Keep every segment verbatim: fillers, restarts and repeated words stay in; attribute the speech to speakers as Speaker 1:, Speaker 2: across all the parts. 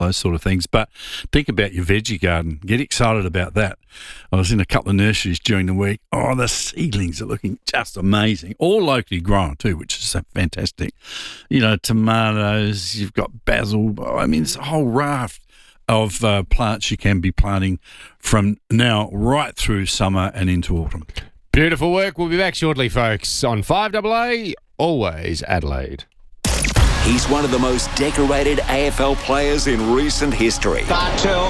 Speaker 1: those sort of things. But think about your veggie garden. Get excited about that. I was in a couple of nurseries during the week. Oh, the seedlings are looking just amazing. All locally grown too, which is so fantastic. You know, tomatoes, you've got basil. I mean, it's a whole raft of uh, plants you can be planting from now right through summer and into autumn.
Speaker 2: Beautiful work. We'll be back shortly, folks, on five A A, always Adelaide.
Speaker 3: He's one of the most decorated A F L players in recent history.
Speaker 4: Bartel,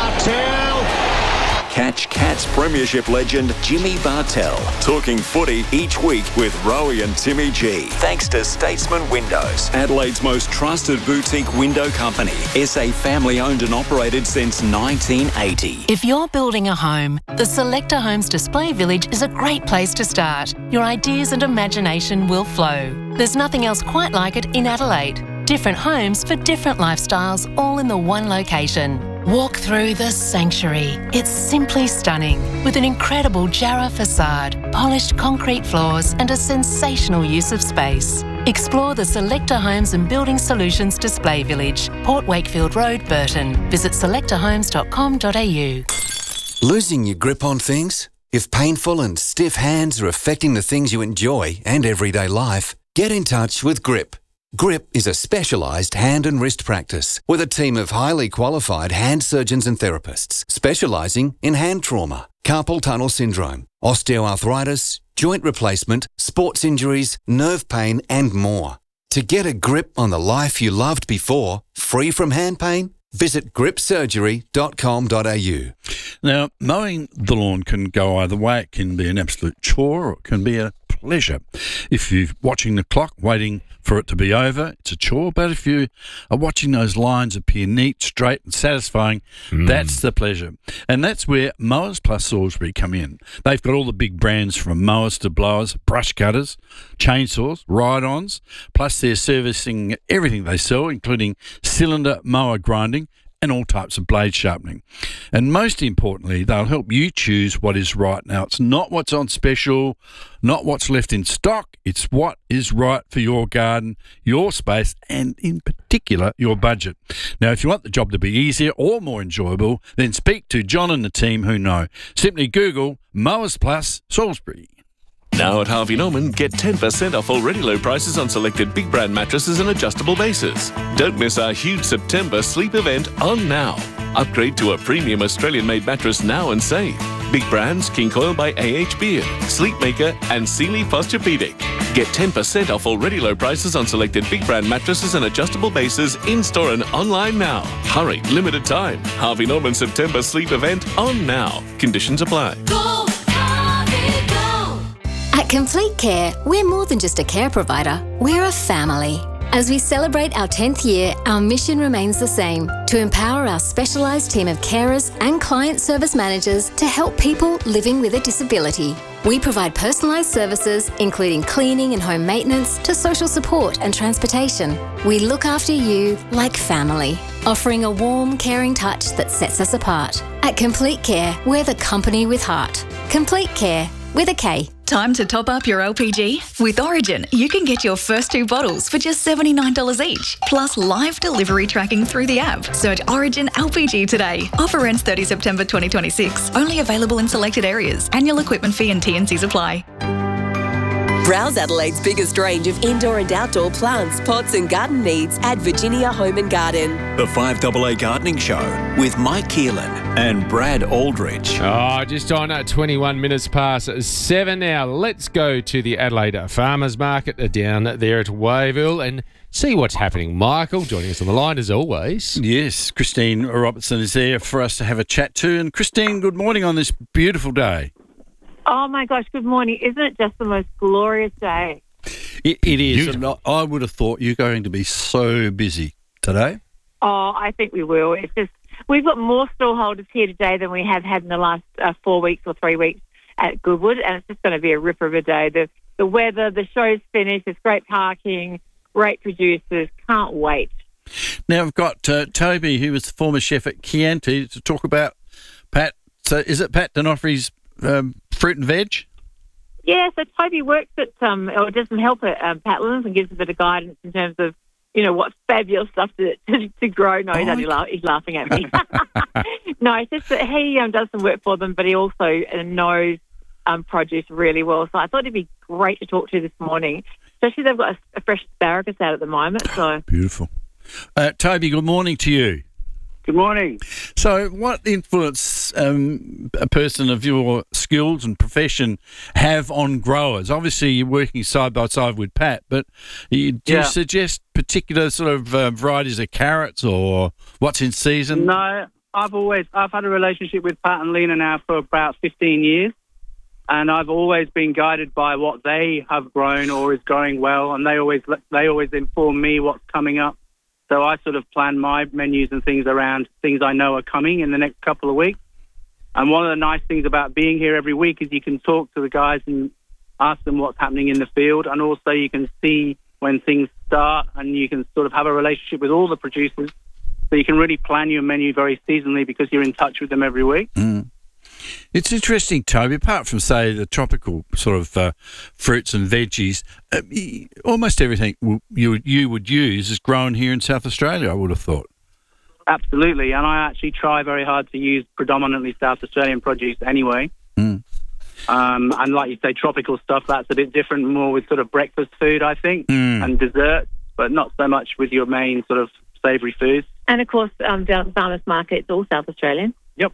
Speaker 4: Bartel!
Speaker 3: Catch Cats Premiership legend Jimmy Bartel talking footy each week with Rowie and Timmy G. Thanks to Statesman Windows, Adelaide's most trusted boutique window company. S A family owned and operated since nineteen eighty.
Speaker 5: If you're building a home, the Selector Homes Display Village is a great place to start. Your ideas and imagination will flow. There's nothing else quite like it in Adelaide. Different homes for different lifestyles, all in the one location. Walk through the sanctuary. It's simply stunning, with an incredible Jarrah facade, polished concrete floors and a sensational use of space. Explore the Selector Homes and Building Solutions Display Village, Port Wakefield Road, Burton. Visit selector homes dot com dot a u.
Speaker 6: Losing your grip on things? If painful and stiff hands are affecting the things you enjoy and everyday life, get in touch with Grip. Grip is a specialised hand and wrist practice with a team of highly qualified hand surgeons and therapists specialising in hand trauma, carpal tunnel syndrome, osteoarthritis, joint replacement, sports injuries, nerve pain and more. To get a grip on the life you loved before, free from hand pain, visit grip surgery dot com dot a u.
Speaker 1: Now, mowing the lawn can go either way. It can be an absolute chore or it can be a pleasure. If you're watching the clock, waiting for it to be over, it's a chore. But if you are watching those lines appear neat, straight and satisfying, mm. that's the pleasure. And that's where Mowers Plus Salisbury come in. They've got all the big brands from mowers to blowers, brush cutters, chainsaws, ride-ons, plus they're servicing everything they sell, including cylinder mower grinding and all types of blade sharpening. And most importantly, they'll help you choose what is right. Now, it's not what's on special, not what's left in stock. It's what is right for your garden, your space, and in particular, your budget. Now, if you want the job to be easier or more enjoyable, then speak to John and the team who know. Simply Google Mowers Plus Salisbury.
Speaker 7: Now at Harvey Norman, get ten percent off already low prices on selected big brand mattresses and adjustable bases. Don't miss our huge September sleep event on now. Upgrade to a premium Australian-made mattress now and save. Big brands King Coil by A H Beard, Sleepmaker and Sealy Posturepedic. Get ten percent off already low prices on selected big brand mattresses and adjustable bases in-store and online now. Hurry, limited time. Harvey Norman September sleep event on now. Conditions apply.
Speaker 8: Go, Harvey, go. At Complete Care, we're more than just a care provider, we're a family. As we celebrate our tenth year, our mission remains the same, to empower our specialised team of carers and client service managers to help people living with a disability. We provide personalised services, including cleaning and home maintenance, to social support and transportation. We look after you like family, offering a warm, caring touch that sets us apart. At Complete Care, we're the company with heart. Complete Care, with a K.
Speaker 9: Time to top up your L P G? With Origin, you can get your first two bottles for just seventy-nine dollars each, plus live delivery tracking through the app. Search Origin L P G today. Offer ends thirtieth September twenty twenty-six. Only available in selected areas. Annual equipment fee and T and Cs apply.
Speaker 10: Browse Adelaide's biggest range of indoor and outdoor plants, pots and garden needs at Virginia Home and Garden.
Speaker 3: The five A A Gardening Show with Mike Keelan and Brad Aldridge.
Speaker 2: Oh, just on at twenty-one minutes past seven now. Let's go to the Adelaide Farmers Market down there at Wayville and see what's happening. Michael joining us on the line as always.
Speaker 1: Yes, Christine Robertson is there for us to have a chat to. And Christine, good morning on this beautiful day.
Speaker 11: Oh, my gosh, good morning. Isn't it just the most glorious day?
Speaker 1: It, it is. And I would have thought you're going to be so busy today.
Speaker 11: Oh, I think we will. It's just, we've got more stallholders here today than we have had in the last uh, four weeks or three weeks at Goodwood, and it's just going to be a ripper of a day. The, the weather, the show's finished, there's great parking, great producers. Can't wait.
Speaker 1: Now, I've got uh, Toby, who was the former chef at Chianti, to talk about Pat. So is it Pat D'Onofrio's um, fruit and veg? Yeah,
Speaker 11: so Toby works at, um, or doesn't help at um, Patlin's and gives a bit of guidance in terms of, you know, what fabulous stuff to, to, to grow. No, he's
Speaker 1: Oh,
Speaker 11: only la- he's laughing at me. No, it's just that he um, does some work for them, but he also uh, knows um, produce really well. So I thought it'd be great to talk to this morning, especially they've got a, a fresh asparagus out at the moment. So
Speaker 1: Beautiful. Uh, Toby, good morning to you.
Speaker 12: Good morning.
Speaker 1: So what influence um, a person of your skills and profession have on growers? Obviously, you're working side by side with Pat, but you, do
Speaker 12: Yeah.
Speaker 1: you suggest particular sort of uh, varieties of carrots or what's in season?
Speaker 12: No, I've always I've had a relationship with Pat and Lena now for about fifteen years, and I've always been guided by what they have grown or is growing well, and they always they always inform me what's coming up. So I sort of plan my menus and things around things I know are coming in the next couple of weeks. And one of the nice things about being here every week is you can talk to the guys and ask them what's happening in the field, and also you can see when things start, and you can sort of have a relationship with all the producers. So you can really plan your menu very seasonally because you're in touch with them every week.
Speaker 1: Mm. It's interesting, Toby, apart from, say, the tropical sort of uh, fruits and veggies, uh, y- almost everything w- you, you would use is grown here in South Australia, I would have thought.
Speaker 12: Absolutely, and I actually try very hard to use predominantly South Australian produce anyway.
Speaker 1: Mm.
Speaker 12: Um, and like you say, tropical stuff, that's a bit different, more with sort of breakfast food, I think,
Speaker 1: Mm.
Speaker 12: and dessert, but not so much with your main sort of savoury foods.
Speaker 11: and of course um, down at the farmers market, it's all South Australian.
Speaker 12: Yep.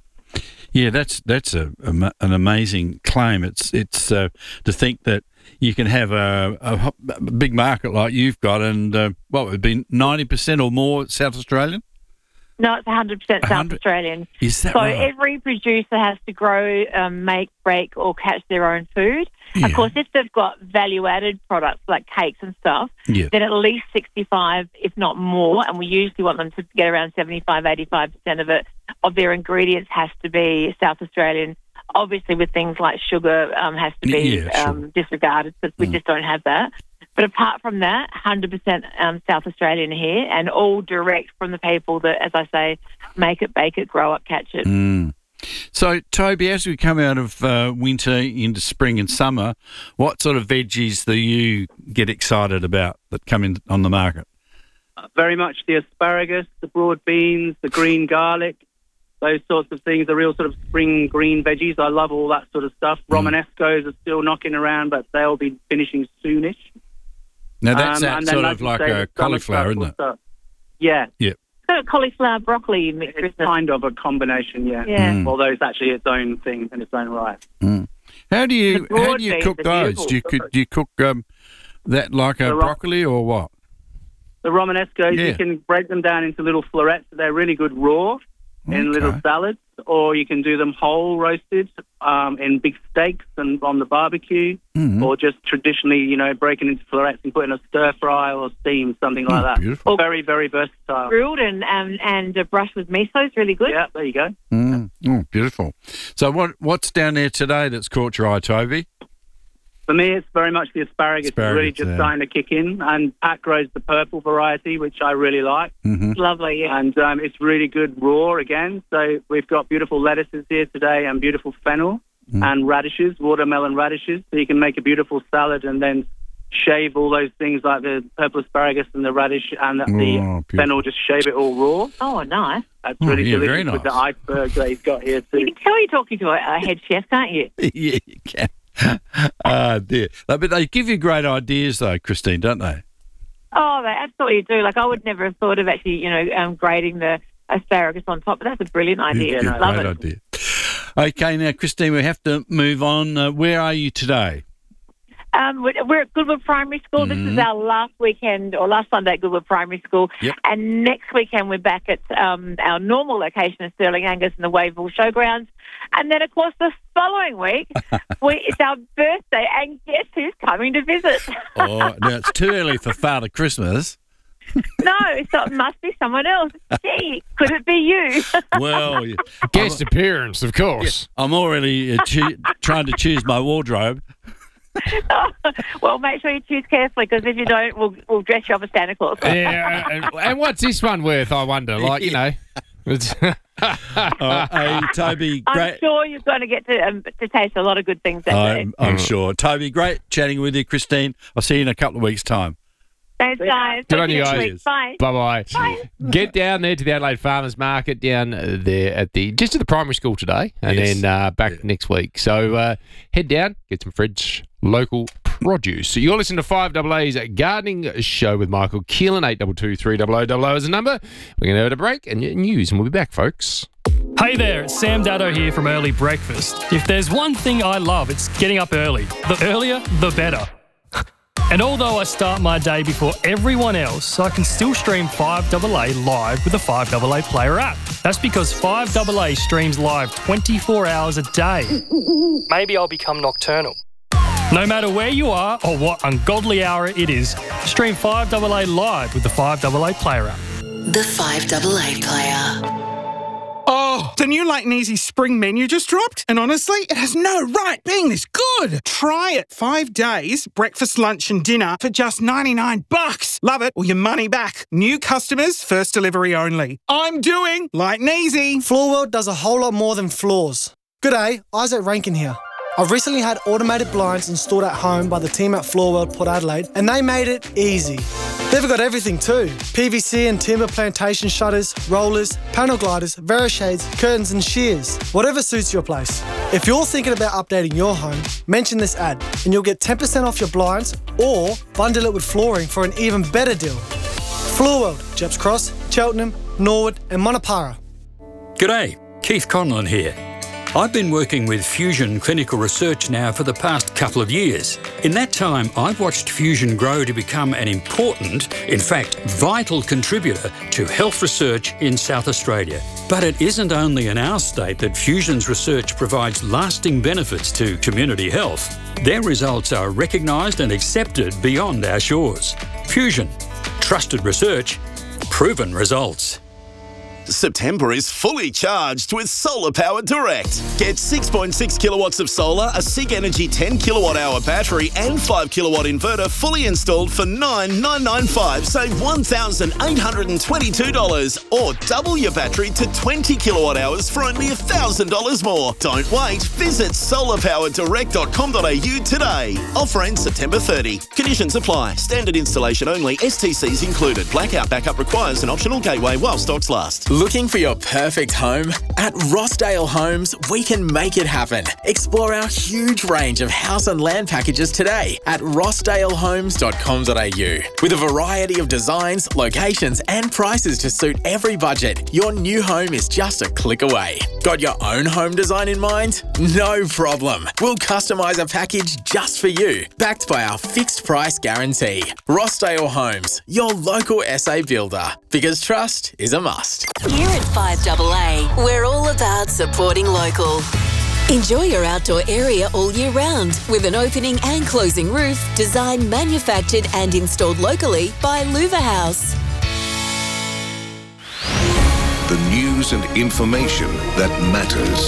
Speaker 1: Yeah, that's that's a, a ma- an amazing claim. It's it's uh, to think that you can have a, a, ho- a big market like you've got, and uh, what would it be ninety percent or more South Australian?
Speaker 11: No, it's one hundred percent South
Speaker 1: one hundred
Speaker 11: Australian.
Speaker 1: Is that
Speaker 11: so
Speaker 1: right?
Speaker 11: every producer has to grow, um, make, break, or catch their own food.
Speaker 1: Yeah.
Speaker 11: Of course, if they've got value-added products like cakes and stuff,
Speaker 1: Yeah.
Speaker 11: then at least sixty-five, if not more, and we usually want them to get around seventy-five, eighty-five percent of it, of their ingredients has to be South Australian. Obviously, with things like sugar, um, has to be
Speaker 1: Yeah, sure.
Speaker 11: um, disregarded because we just don't have that. But apart from that, one hundred percent um, South Australian here, and all direct from the people that, as I say, make it, bake it, grow it, catch it.
Speaker 1: Mm. So, Toby, as we come out of uh, winter into spring and summer, what sort of veggies do you get excited about that come in on the market?
Speaker 12: Uh, very much the asparagus, the broad beans, the green garlic, those sorts of things, the real sort of spring green veggies. I love all that sort of stuff. Romanescos are still knocking around, but they'll be finishing soonish.
Speaker 1: Now, that's
Speaker 12: Um,
Speaker 1: that
Speaker 12: and then,
Speaker 1: sort
Speaker 12: like
Speaker 1: of
Speaker 12: you
Speaker 1: like
Speaker 12: say,
Speaker 1: a
Speaker 12: the summer
Speaker 1: cauliflower,
Speaker 12: stuff
Speaker 1: isn't
Speaker 12: will
Speaker 1: it?
Speaker 12: start. Yeah.
Speaker 1: Yeah.
Speaker 11: So cauliflower, broccoli mixed with
Speaker 12: It's kind of a combination, yeah.
Speaker 11: Yeah.
Speaker 1: Mm.
Speaker 12: Although it's actually its own thing in its own right.
Speaker 1: Mm. How do you
Speaker 11: The
Speaker 1: how
Speaker 11: broad
Speaker 1: do you
Speaker 11: beans
Speaker 1: cook
Speaker 11: are
Speaker 1: those?
Speaker 11: beautiful.
Speaker 1: Do you cook, do you cook um, that like a
Speaker 12: The ro-
Speaker 1: broccoli or what?
Speaker 12: The Romanescos,
Speaker 1: Yeah.
Speaker 12: you can break them down into little florets. They're really good raw in little
Speaker 1: Okay.
Speaker 12: salads, or you can do them whole roasted um, in big steaks and on the barbecue,
Speaker 1: Mhm.
Speaker 12: or just traditionally, you know, breaking into florets and putting a stir fry or steam, something like
Speaker 1: Oh,
Speaker 12: that.
Speaker 1: beautiful.
Speaker 12: Very, very versatile.
Speaker 11: grilled and um, and uh, brushed with miso is really good.
Speaker 12: Yeah, there you go.
Speaker 1: Mm. Oh, beautiful. So, what what's down there today that's caught your eye, Toby?
Speaker 12: For me, it's very much the asparagus. It's really
Speaker 1: Asparagus,
Speaker 12: just
Speaker 1: yeah.
Speaker 12: starting to kick in, and Pat grows the purple variety, which I really like.
Speaker 1: Mm-hmm.
Speaker 11: Lovely, yeah.
Speaker 12: And um, it's really good raw again. So we've got beautiful lettuces here today and beautiful fennel
Speaker 1: Mm.
Speaker 12: and radishes, watermelon radishes. So you can make a beautiful salad and then shave all those things like the purple asparagus and the radish and the
Speaker 1: Oh, beautiful.
Speaker 12: fennel, just shave it all raw.
Speaker 11: Oh, nice.
Speaker 12: That's
Speaker 1: Oh,
Speaker 12: really
Speaker 1: yeah, very
Speaker 12: delicious with the
Speaker 1: nice.
Speaker 12: iceberg that he's got here
Speaker 11: You
Speaker 12: too.
Speaker 11: can tell you're talking to a, a head chef, can't you?
Speaker 1: Yeah, you can. Ah, dear. Uh, But they give you great ideas, though, Christine, don't they?
Speaker 11: Oh, they absolutely do. Like, I would never have thought of actually, you know, um, grating the asparagus on top, but that's a brilliant idea.
Speaker 1: Good,
Speaker 11: Love
Speaker 1: great
Speaker 11: it.
Speaker 1: idea. Okay, now, Christine, we have to move on. Uh, where are you today?
Speaker 11: Um, we're we're at Goodwood Primary School. This is our last weekend, or last Sunday at Goodwood Primary School.
Speaker 1: Yep.
Speaker 11: And next weekend we're back at um, our normal location in Stirling Angus in the Wavell Showgrounds. And then, of course, the following week, we, it's our birthday, and guess who's coming to visit?
Speaker 1: Oh, now it's too early for Father Christmas.
Speaker 11: No, so it must be someone else. Gee, could it be you?
Speaker 1: Well, yeah,
Speaker 2: Guest appearance, of course.
Speaker 1: I'm already uh, choo- trying to choose my wardrobe.
Speaker 11: Well, make sure you choose carefully, because if you don't, we'll, we'll dress you up as Santa Claus.
Speaker 2: Yeah, and, and what's this one worth, I wonder? Like, you know. It's
Speaker 1: Uh, hey, Toby,
Speaker 11: I'm
Speaker 1: great.
Speaker 11: sure you're going to get to um, to taste a lot of good things that day.
Speaker 1: I'm, I'm sure. Toby, great chatting with you, Christine. I'll see you in a couple of weeks' time.
Speaker 11: Thanks, guys.
Speaker 2: Good on you
Speaker 11: Next
Speaker 2: guys.
Speaker 11: week. Bye.
Speaker 2: Bye-bye.
Speaker 11: Bye.
Speaker 2: Get down there to the Adelaide Farmers Market down there at the just at the primary school today, and
Speaker 1: Yes.
Speaker 2: then uh, back
Speaker 1: Yeah.
Speaker 2: next week. So uh, head down, get some fresh local produce. So you're listening to five double A's Gardening Show with Michael Keelan. Eight double two three double O double O is the number. We're going to have a break and news, and we'll be back, folks.
Speaker 13: Hey there, it's Sam Daddo here from Early Breakfast. If there's one thing I love, it's getting up early. The earlier, the better. And although I start my day before everyone else, I can still stream five double A live with the five double A Player app. That's because five double A streams live twenty-four hours a day. Maybe I'll become nocturnal. No matter where you are or what ungodly hour it is, stream five double A live with the five double A Player app.
Speaker 10: The five double A Player.
Speaker 14: Oh, the new Light and Easy spring menu just dropped, and honestly, it has no right being this good. Try it. Five days, breakfast, lunch and dinner for just ninety-nine bucks. Love it or your money back. New customers, first delivery only. I'm doing Light and Easy.
Speaker 15: Floor World does a whole lot more than floors. G'day, Isaac Rankin here. I've recently had automated blinds installed at home by the team at Floor World Port Adelaide, and they made it easy. They've got everything too. P V C and timber plantation shutters, rollers, panel gliders, Verishades, curtains and shears. Whatever suits your place. If you're thinking about updating your home, mention this ad and you'll get ten percent off your blinds or bundle it with flooring for an even better deal. Floor World, Jeps Cross, Cheltenham, Norwood and Monopara.
Speaker 16: G'day, Keith Conlon here. I've been working with Fusion Clinical Research now for the past couple of years. In that time, I've watched Fusion grow to become an important, in fact, vital contributor to health research in South Australia. But it isn't only in our state that Fusion's research provides lasting benefits to community health. Their results are recognised and accepted beyond our shores. Fusion. Trusted research. Proven results.
Speaker 17: September is fully charged with Solar Power Direct. Get six point six kilowatts of solar, a SIG Energy ten kilowatt hour battery and five kilowatt inverter fully installed for nine thousand nine hundred ninety-five dollars. Save one thousand eight hundred twenty-two dollars or double your battery to twenty kilowatt hours for only one thousand dollars more. Don't wait. Visit solar power direct dot com dot a u today. Offer ends September thirtieth. Conditions apply. Standard installation only. S T Cs included. Blackout backup requires an optional gateway while stocks last.
Speaker 18: Looking for your perfect home? At Rossdale Homes, we can make it happen. Explore our huge range of house and land packages today at rossdale homes dot com dot a u. With a variety of designs, locations and prices to suit every budget, your new home is just a click away. Got your own home design in mind? No problem. We'll customise a package just for you, backed by our fixed price guarantee. Rossdale Homes, your local S A builder, because trust is a must.
Speaker 10: Here at five double A, we're all about supporting local. Enjoy your outdoor area all year round with an opening and closing roof designed, manufactured and installed locally by Louver House.
Speaker 19: The news and information that matters.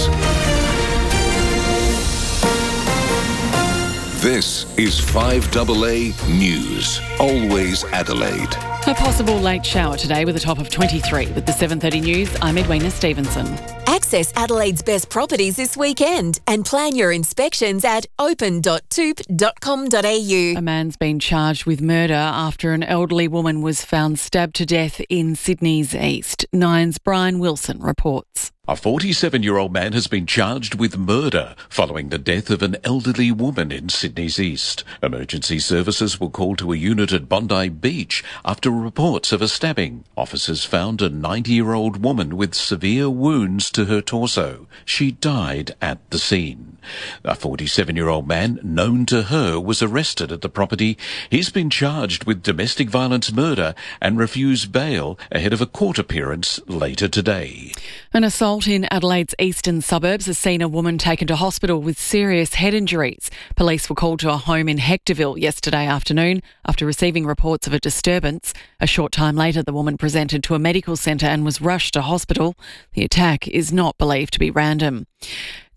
Speaker 19: This is five double A News. Always Adelaide.
Speaker 20: A possible late shower today with a top of twenty-three. With the seven thirty news, I'm Edwina Stevenson.
Speaker 10: Access Adelaide's best properties this weekend and plan your inspections at open dot toop dot com dot a u.
Speaker 20: A man's been charged with murder after an elderly woman was found stabbed to death in Sydney's East. Nine's Brian Wilson reports.
Speaker 21: A forty-seven-year-old man has been charged with murder following the death of an elderly woman in Sydney's East. Emergency services were called to a unit at Bondi Beach after reports of a stabbing. Officers found a ninety-year-old woman with severe wounds to her torso. She died at the scene. A forty-seven-year-old man known to her was arrested at the property. He's been charged with domestic violence murder and refused bail ahead of a court appearance later today.
Speaker 20: An assault in Adelaide's eastern suburbs has seen a woman taken to hospital with serious head injuries. Police were called to a home in Hectorville yesterday afternoon after receiving reports of a disturbance. A short time later, the woman presented to a medical centre and was rushed to hospital. The attack is not believed to be random.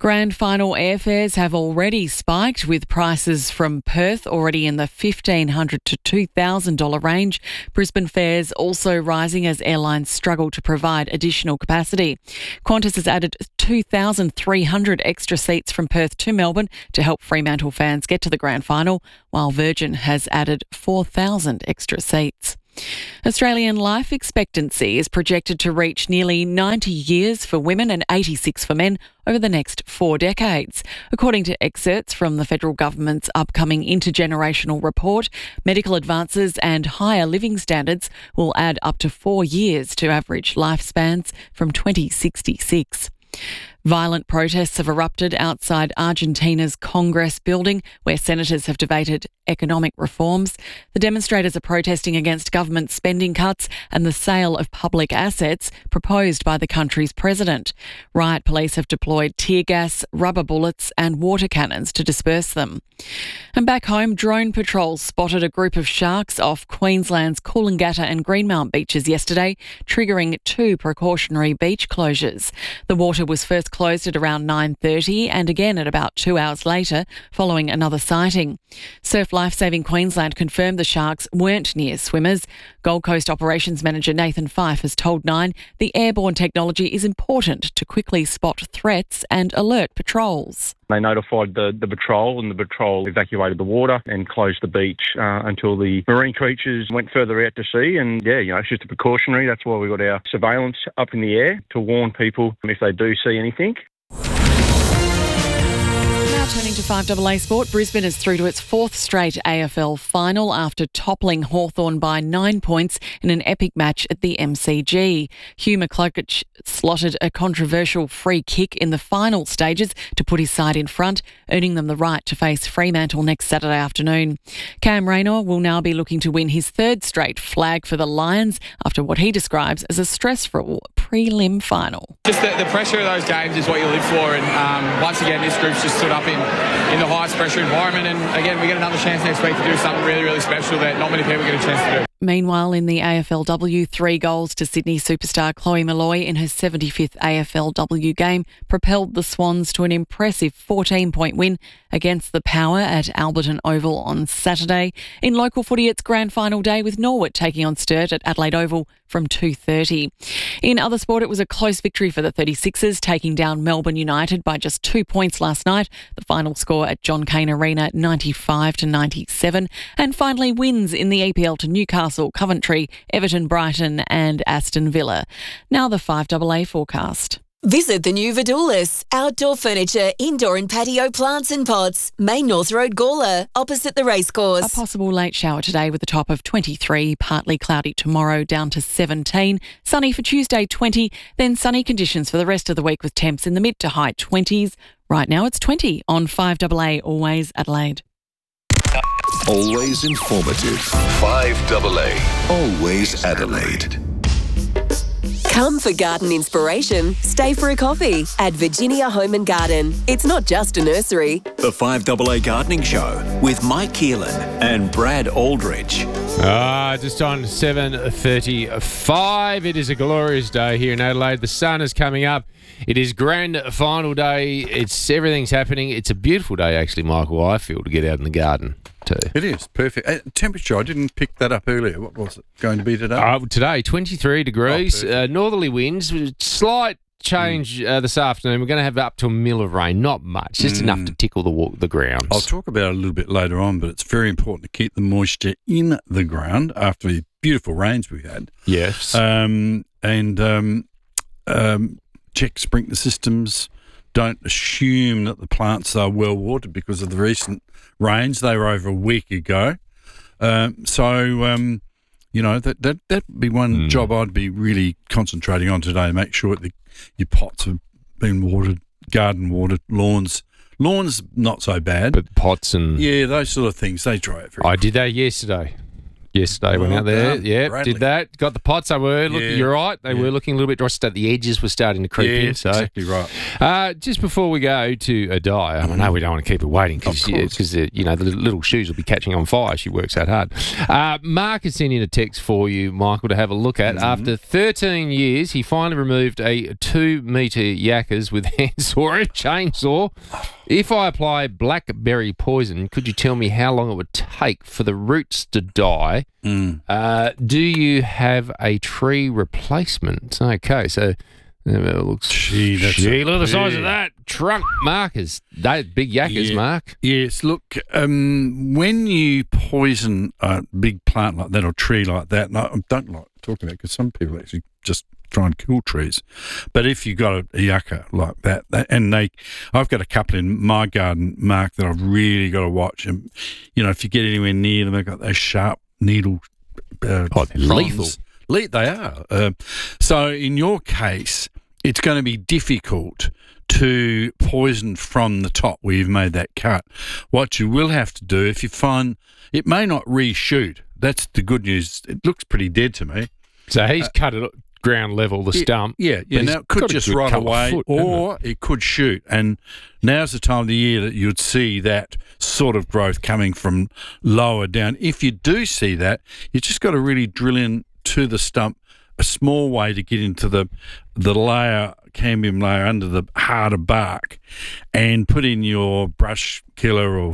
Speaker 20: Grand final airfares have already spiked, with prices from Perth already in the fifteen hundred dollars to two thousand dollars range. Brisbane fares also rising as airlines struggle to provide additional capacity. Qantas has added two thousand three hundred extra seats from Perth to Melbourne to help Fremantle fans get to the grand final, while Virgin has added four thousand extra seats. Australian life expectancy is projected to reach nearly ninety years for women and eighty-six for men over the next four decades. According to excerpts from the federal government's upcoming intergenerational report, medical advances and higher living standards will add up to four years to average lifespans from twenty sixty-six. Violent protests have erupted outside Argentina's Congress building, where senators have debated economic reforms. The demonstrators are protesting against government spending cuts and the sale of public assets proposed by the country's president. Riot police have deployed tear gas, rubber bullets and water cannons to disperse them. And back home, drone patrols spotted a group of sharks off Queensland's Coolangatta and Greenmount beaches yesterday, triggering two precautionary beach closures. The water was first closed at around nine thirty and again at about two hours later, following another sighting. Surf Lifesaving Queensland confirmed the sharks weren't near swimmers. Gold Coast Operations Manager Nathan Fife has told Nine the airborne technology is important to quickly spot threats and alert patrols.
Speaker 4: They notified the, the patrol, and the patrol evacuated the water and closed the beach uh, until the marine creatures went further out to sea. And yeah, you know, it's just a precautionary. That's why we've got our surveillance up in the air to warn people if they do see anything.
Speaker 20: Now turning to five A A Sport, Brisbane is through to its fourth straight A F L final after toppling Hawthorn by nine points in an epic match at the M C G. Hugh McCluggage slotted a controversial free kick in the final stages to put his side in front, earning them the right to face Fremantle next Saturday afternoon. Cam Raynor will now be looking to win his third straight flag for the Lions after what he describes as a stressful prelim final.
Speaker 22: Just the, the pressure of those games is what you live for, and um, once again this group's just stood up in, in the highest pressure environment, and again we get another chance next week to do something really, really special that not many people get a chance to do.
Speaker 20: Meanwhile, in the A F L W, three goals to Sydney superstar Chloe Malloy in her seventy-fifth A F L W game propelled the Swans to an impressive fourteen-point win against the Power at Alberton Oval on Saturday. In local footy, it's grand final day with Norwood taking on Sturt at Adelaide Oval from two thirty. In other sport, it was a close victory for the thirty-sixers, taking down Melbourne United by just two points last night. The final score at John Cain Arena, ninety-five to ninety-seven. And finally, wins in the E P L to Newcastle, Coventry, Everton, Brighton and Aston Villa. Now the five A A forecast.
Speaker 10: Visit the new Vidulis, outdoor furniture, indoor and patio plants and pots, Main North Road, Gawler, opposite the racecourse.
Speaker 20: A possible late shower today with a top of twenty-three, partly cloudy tomorrow down to seventeen, sunny for Tuesday twenty, then sunny conditions for the rest of the week with temps in the mid to high twenties. Right now it's twenty on five A A, always Adelaide.
Speaker 19: Always informative. five A A. Always Adelaide.
Speaker 10: Come for garden inspiration. Stay for a coffee at Virginia Home and Garden. It's not just a nursery.
Speaker 3: The five A A Gardening Show with Mike Keelan and Brad Aldridge.
Speaker 2: Ah, just on seven thirty-five. It is a glorious day here in Adelaide. The sun is coming up. It is grand final day. It's everything's happening. It's a beautiful day, actually, Michael, I feel, to get out in the garden too.
Speaker 1: It is perfect. Uh, temperature, I didn't pick that up earlier. What was it going to be today?
Speaker 2: Uh, today, twenty-three degrees,
Speaker 1: Oh,
Speaker 2: uh, northerly winds, slight change mm. uh, this afternoon. We're going to have up to a mil of rain, not much, just mm. enough to tickle the wa- the ground.
Speaker 1: I'll talk about it a little bit later on, but it's very important to keep the moisture in the ground after the beautiful rains we had.
Speaker 2: Yes.
Speaker 1: Um, and um, um, check sprinkler systems. Don't assume that the plants are well watered because of the recent rains. They were over a week ago. Um, so, um, you know, that that that would be one mm. job I'd be really concentrating on today. Make sure that your pots have been watered, garden watered, lawns. Lawns, not so bad.
Speaker 2: But pots and...
Speaker 1: Yeah, those sort of things, they dry out very
Speaker 2: I did that yesterday. Yesterday, went
Speaker 1: Well
Speaker 2: out there.
Speaker 1: done,
Speaker 2: Yeah,
Speaker 1: Bradley.
Speaker 2: did that. Got the pots. They were looking.
Speaker 1: Yeah.
Speaker 2: You're right. They
Speaker 1: Yeah.
Speaker 2: were looking a little bit dry. The edges were starting to creep
Speaker 1: Yeah,
Speaker 2: in. So
Speaker 1: exactly right.
Speaker 2: Uh, just before we go to Adi, I mean, I know we don't want to keep her waiting because uh, you know the little- little shoes will be catching on fire. She works that hard. Uh, Mark has sent in a text for you, Michael, to have a look at.
Speaker 1: Mm-hmm.
Speaker 2: After thirteen years, he finally removed a two metre yakkers with handsaw and chainsaw. If I apply blackberry poison, could you tell me how long it would take for the roots to die?
Speaker 1: Mm.
Speaker 2: Uh, do you have a tree replacement? Okay, so uh, it looks.
Speaker 1: Gee, that's
Speaker 2: Gee,
Speaker 1: a-
Speaker 2: look at the size of
Speaker 1: yeah.
Speaker 2: that trunk markers. They big yakkers,
Speaker 1: Yeah.
Speaker 2: Mark.
Speaker 1: Yes, look, um, when you poison a big plant like that or tree like that, and I don't like talking about it because some people actually just try and kill trees. But if you got a, a yucca like that, that, and they, I've got a couple in my garden, Mark, that I've really got to watch. And, you know, if you get anywhere near them, they've got those sharp needle uh,
Speaker 2: Oh, they're lethal.
Speaker 1: fronds. Le- They are. Uh, so in your case, it's going to be difficult to poison from the top where you've made that cut. What you will have to do, if you find it may not reshoot, that's the good news. It looks pretty dead to me.
Speaker 2: So he's cut it at ground level, the
Speaker 1: Yeah,
Speaker 2: stump.
Speaker 1: Yeah,
Speaker 2: but
Speaker 1: yeah.
Speaker 2: he's
Speaker 1: Now it could
Speaker 2: got a
Speaker 1: just
Speaker 2: good
Speaker 1: rot
Speaker 2: couple of
Speaker 1: away,
Speaker 2: foot, hasn't
Speaker 1: or it could shoot. And now's the time of the year that you'd see that sort of growth coming from lower down. If you do see that, you just got to really drill in to the stump a small way to get into the the layer, cambium layer under the harder bark, and put in your brush killer or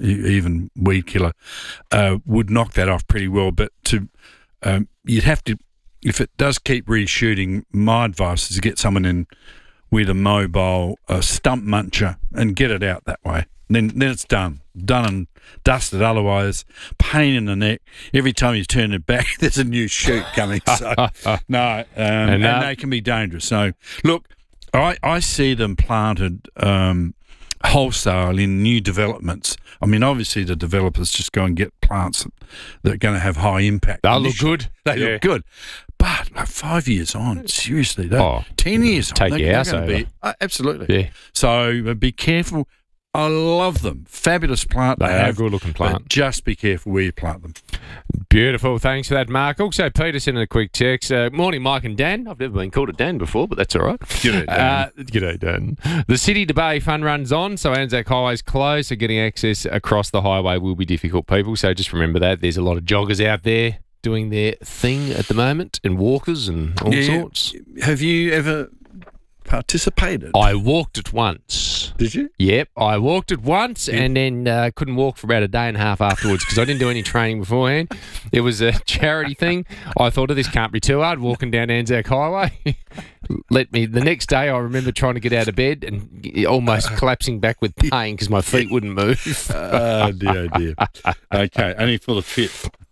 Speaker 1: even weed killer. Uh, would knock that off pretty well, but to um, you'd have to. If it does keep reshooting, my advice is to get someone in with a mobile uh, stump muncher and get it out that way. Then, then it's done, done and dusted. Otherwise, pain in the neck. Every time you turn it back, there's a new shoot coming. So no, um, and,
Speaker 2: uh,
Speaker 1: they can be dangerous. So look, I, I see them planted um, wholesale in new developments. I mean, obviously the developers just go and get plants that, that are going to have high impact.
Speaker 2: They'll look
Speaker 1: initially.
Speaker 2: good.
Speaker 1: They
Speaker 2: Yeah.
Speaker 1: look good. But like five years on, seriously, they,
Speaker 2: Oh,
Speaker 1: ten years on,
Speaker 2: take
Speaker 1: they,
Speaker 2: your
Speaker 1: they're
Speaker 2: house
Speaker 1: going to
Speaker 2: over.
Speaker 1: be uh, absolutely.
Speaker 2: Yeah.
Speaker 1: So uh, be careful. I love them. Fabulous plant.
Speaker 2: They are
Speaker 1: have,
Speaker 2: good-looking
Speaker 1: but
Speaker 2: plant.
Speaker 1: Just be careful where you plant them.
Speaker 2: Beautiful. Thanks for that, Mark. Also, Peter sent in a quick text. Uh, morning, Mike and Dan. I've never been called a Dan before, but that's all right.
Speaker 1: G'day, Dan.
Speaker 2: Uh, g'day, Dan. The City to Bay fun runs on, so Anzac Highway's closed, so getting access across the highway will be difficult, people. So just remember that. There's a lot of joggers out there doing their thing at the moment, and walkers and all
Speaker 1: Yeah.
Speaker 2: sorts.
Speaker 1: Have you ever participated?
Speaker 2: I walked it once.
Speaker 1: Did you?
Speaker 2: Yep, I walked it once
Speaker 1: Yeah.
Speaker 2: and then uh, couldn't walk for about a day and a half afterwards because I didn't do any training beforehand. It was a charity thing. I thought, oh, this can't be too hard, walking down Anzac Highway. Let me. The next day, I remember trying to get out of bed and almost collapsing back with pain because my feet wouldn't move.
Speaker 1: Oh, dear, oh, dear. Okay, only for the fit.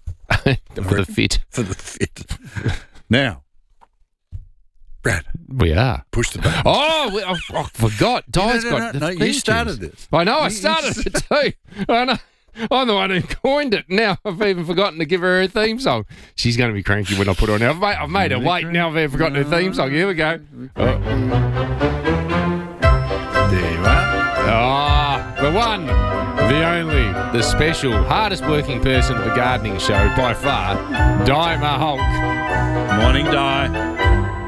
Speaker 2: For the fit.
Speaker 1: For the fit. Now, Brad,
Speaker 2: We are.
Speaker 1: push the button.
Speaker 2: Oh, we, I, I forgot. Di's
Speaker 1: no, no,
Speaker 2: got
Speaker 1: no,
Speaker 2: the
Speaker 1: no, you
Speaker 2: theme
Speaker 1: started
Speaker 2: tunes.
Speaker 1: this.
Speaker 2: I know, I
Speaker 1: You- you
Speaker 2: started it too. I know. I'm the one who coined it. Now I've even forgotten to give her her theme song. She's going to be cranky when I put her on. I've made, I've made her wait. Now I've even forgotten her theme song. Here we go. Oh.
Speaker 1: There you are.
Speaker 2: Ah, the one, the only, the special, hardest working person of the gardening show by far, Di Mahonk.
Speaker 1: Morning, Di.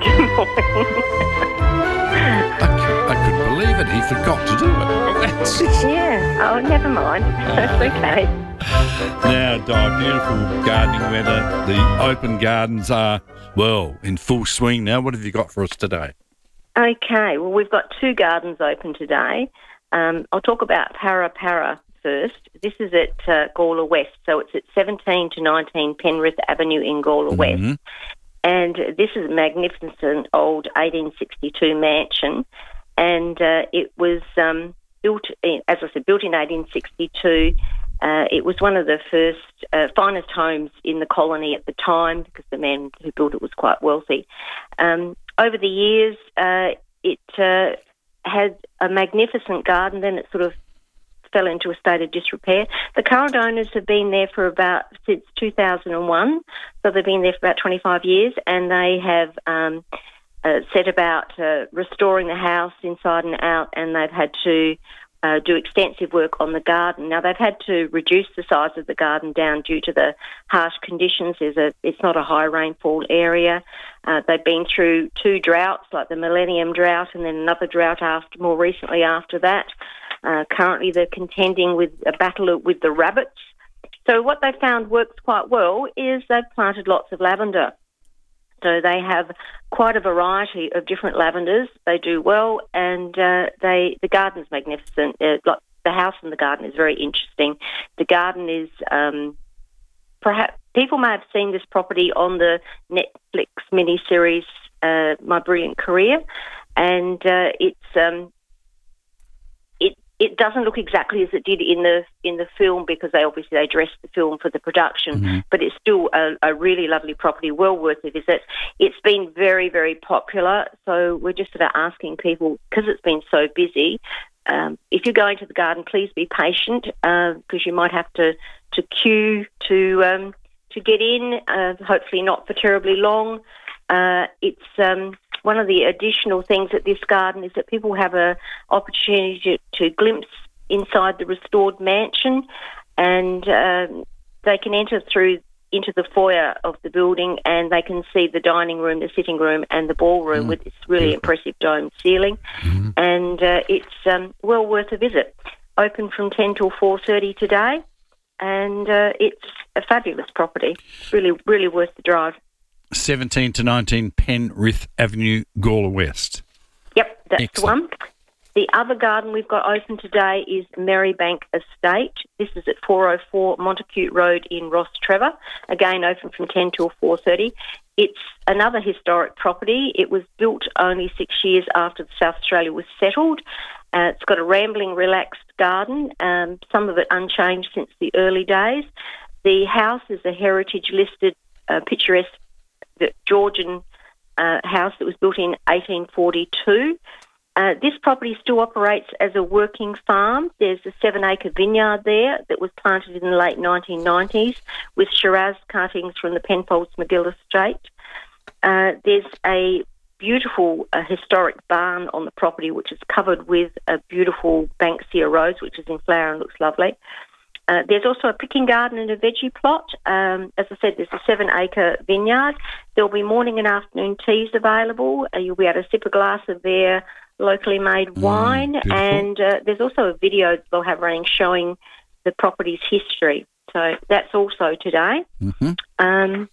Speaker 1: I, I couldn't believe it. He forgot to do it.
Speaker 5: Yeah. Oh, never mind. That's okay.
Speaker 1: Now, Di, beautiful gardening weather. The open gardens are, well, in full swing now. What have you got for us today?
Speaker 5: Okay. Well, we've got two gardens open today. Um, I'll talk about Para Para first. This is at uh, Gawler West, so it's at seventeen to nineteen Penrith Avenue in Gawler West.
Speaker 1: Mm-hmm.
Speaker 5: And this is a magnificent old eighteen sixty-two mansion, and uh, it was um, built, in, as I said, built in eighteen sixty-two. Uh, it was one of the first, uh, finest homes in the colony at the time because the man who built it was quite wealthy. Um, over the years, uh, it uh, had a magnificent garden, then it sort of fell into a state of disrepair. The current owners have been there for about, since two thousand one, so they've been there for about twenty-five years, and they have um, uh, set about uh, restoring the house inside and out, and they've had to uh, do extensive work on the garden. Now, they've had to reduce the size of the garden down due to the harsh conditions. There's a, it's not a high rainfall area. Uh, they've been through two droughts, like the Millennium Drought and then another drought after, more recently after that. Uh, currently, they're contending with a battle with the rabbits. So what they found works quite well is they've planted lots of lavender. So they have quite a variety of different lavenders. They do well, and uh, they the garden's magnificent. Uh, like the house and the garden is very interesting. The garden is um, perhaps people may have seen this property on the Netflix miniseries uh, My Brilliant Career, and uh, it's um, it it doesn't look exactly as it did in the in the film because they obviously they dressed the film for the production, mm-hmm. but it's still a, a really lovely property, well worth a visit. It's been very, very popular, so we're just sort of asking people, because it's been so busy, um, if you're going to the garden, please be patient because uh, you might have to, to queue to um, to get in, uh, hopefully not for terribly long. Uh, it's um, one of the additional things at this garden is that people have a opportunity to, to glimpse inside the restored mansion, and um, they can enter through into the foyer of the building and they can see the dining room, the sitting room and the ballroom mm. with this really impressive domed ceiling. Mm-hmm. And uh, it's um, well worth a visit. Open from ten till four thirty today, and uh, it's a fabulous property. Really, really worth the drive.
Speaker 1: seventeen to nineteen Penrith Avenue, Gawler West.
Speaker 5: Yep, that's
Speaker 1: Excellent.
Speaker 5: the one. The other garden we've got open today is Merrybank Estate. This is at four oh four Montacute Road in Ross Trevor. Again, open from ten till four thirty. It's another historic property. It was built only six years after South Australia was settled. Uh, it's got a rambling, relaxed garden, um, some of it unchanged since the early days. The house is a heritage-listed, uh, picturesque Georgian uh, house that was built in eighteen forty-two. Uh, this property still operates as a working farm. There's a seven-acre vineyard there that was planted in the late nineteen nineties with Shiraz cuttings from the Penfolds McGill estate. Uh, there's a beautiful uh, historic barn on the property which is covered with a beautiful Banksia rose which is in flower and looks lovely. Uh, there's also a picking garden and a veggie plot. Um, as I said, there's a seven-acre vineyard. There'll be morning and afternoon teas available. Uh, you'll be able to sip a glass of their locally made mm, wine. Beautiful. And uh, there's also a video they'll have running showing the property's history. So that's also today.
Speaker 1: Mm-hmm.
Speaker 5: Um,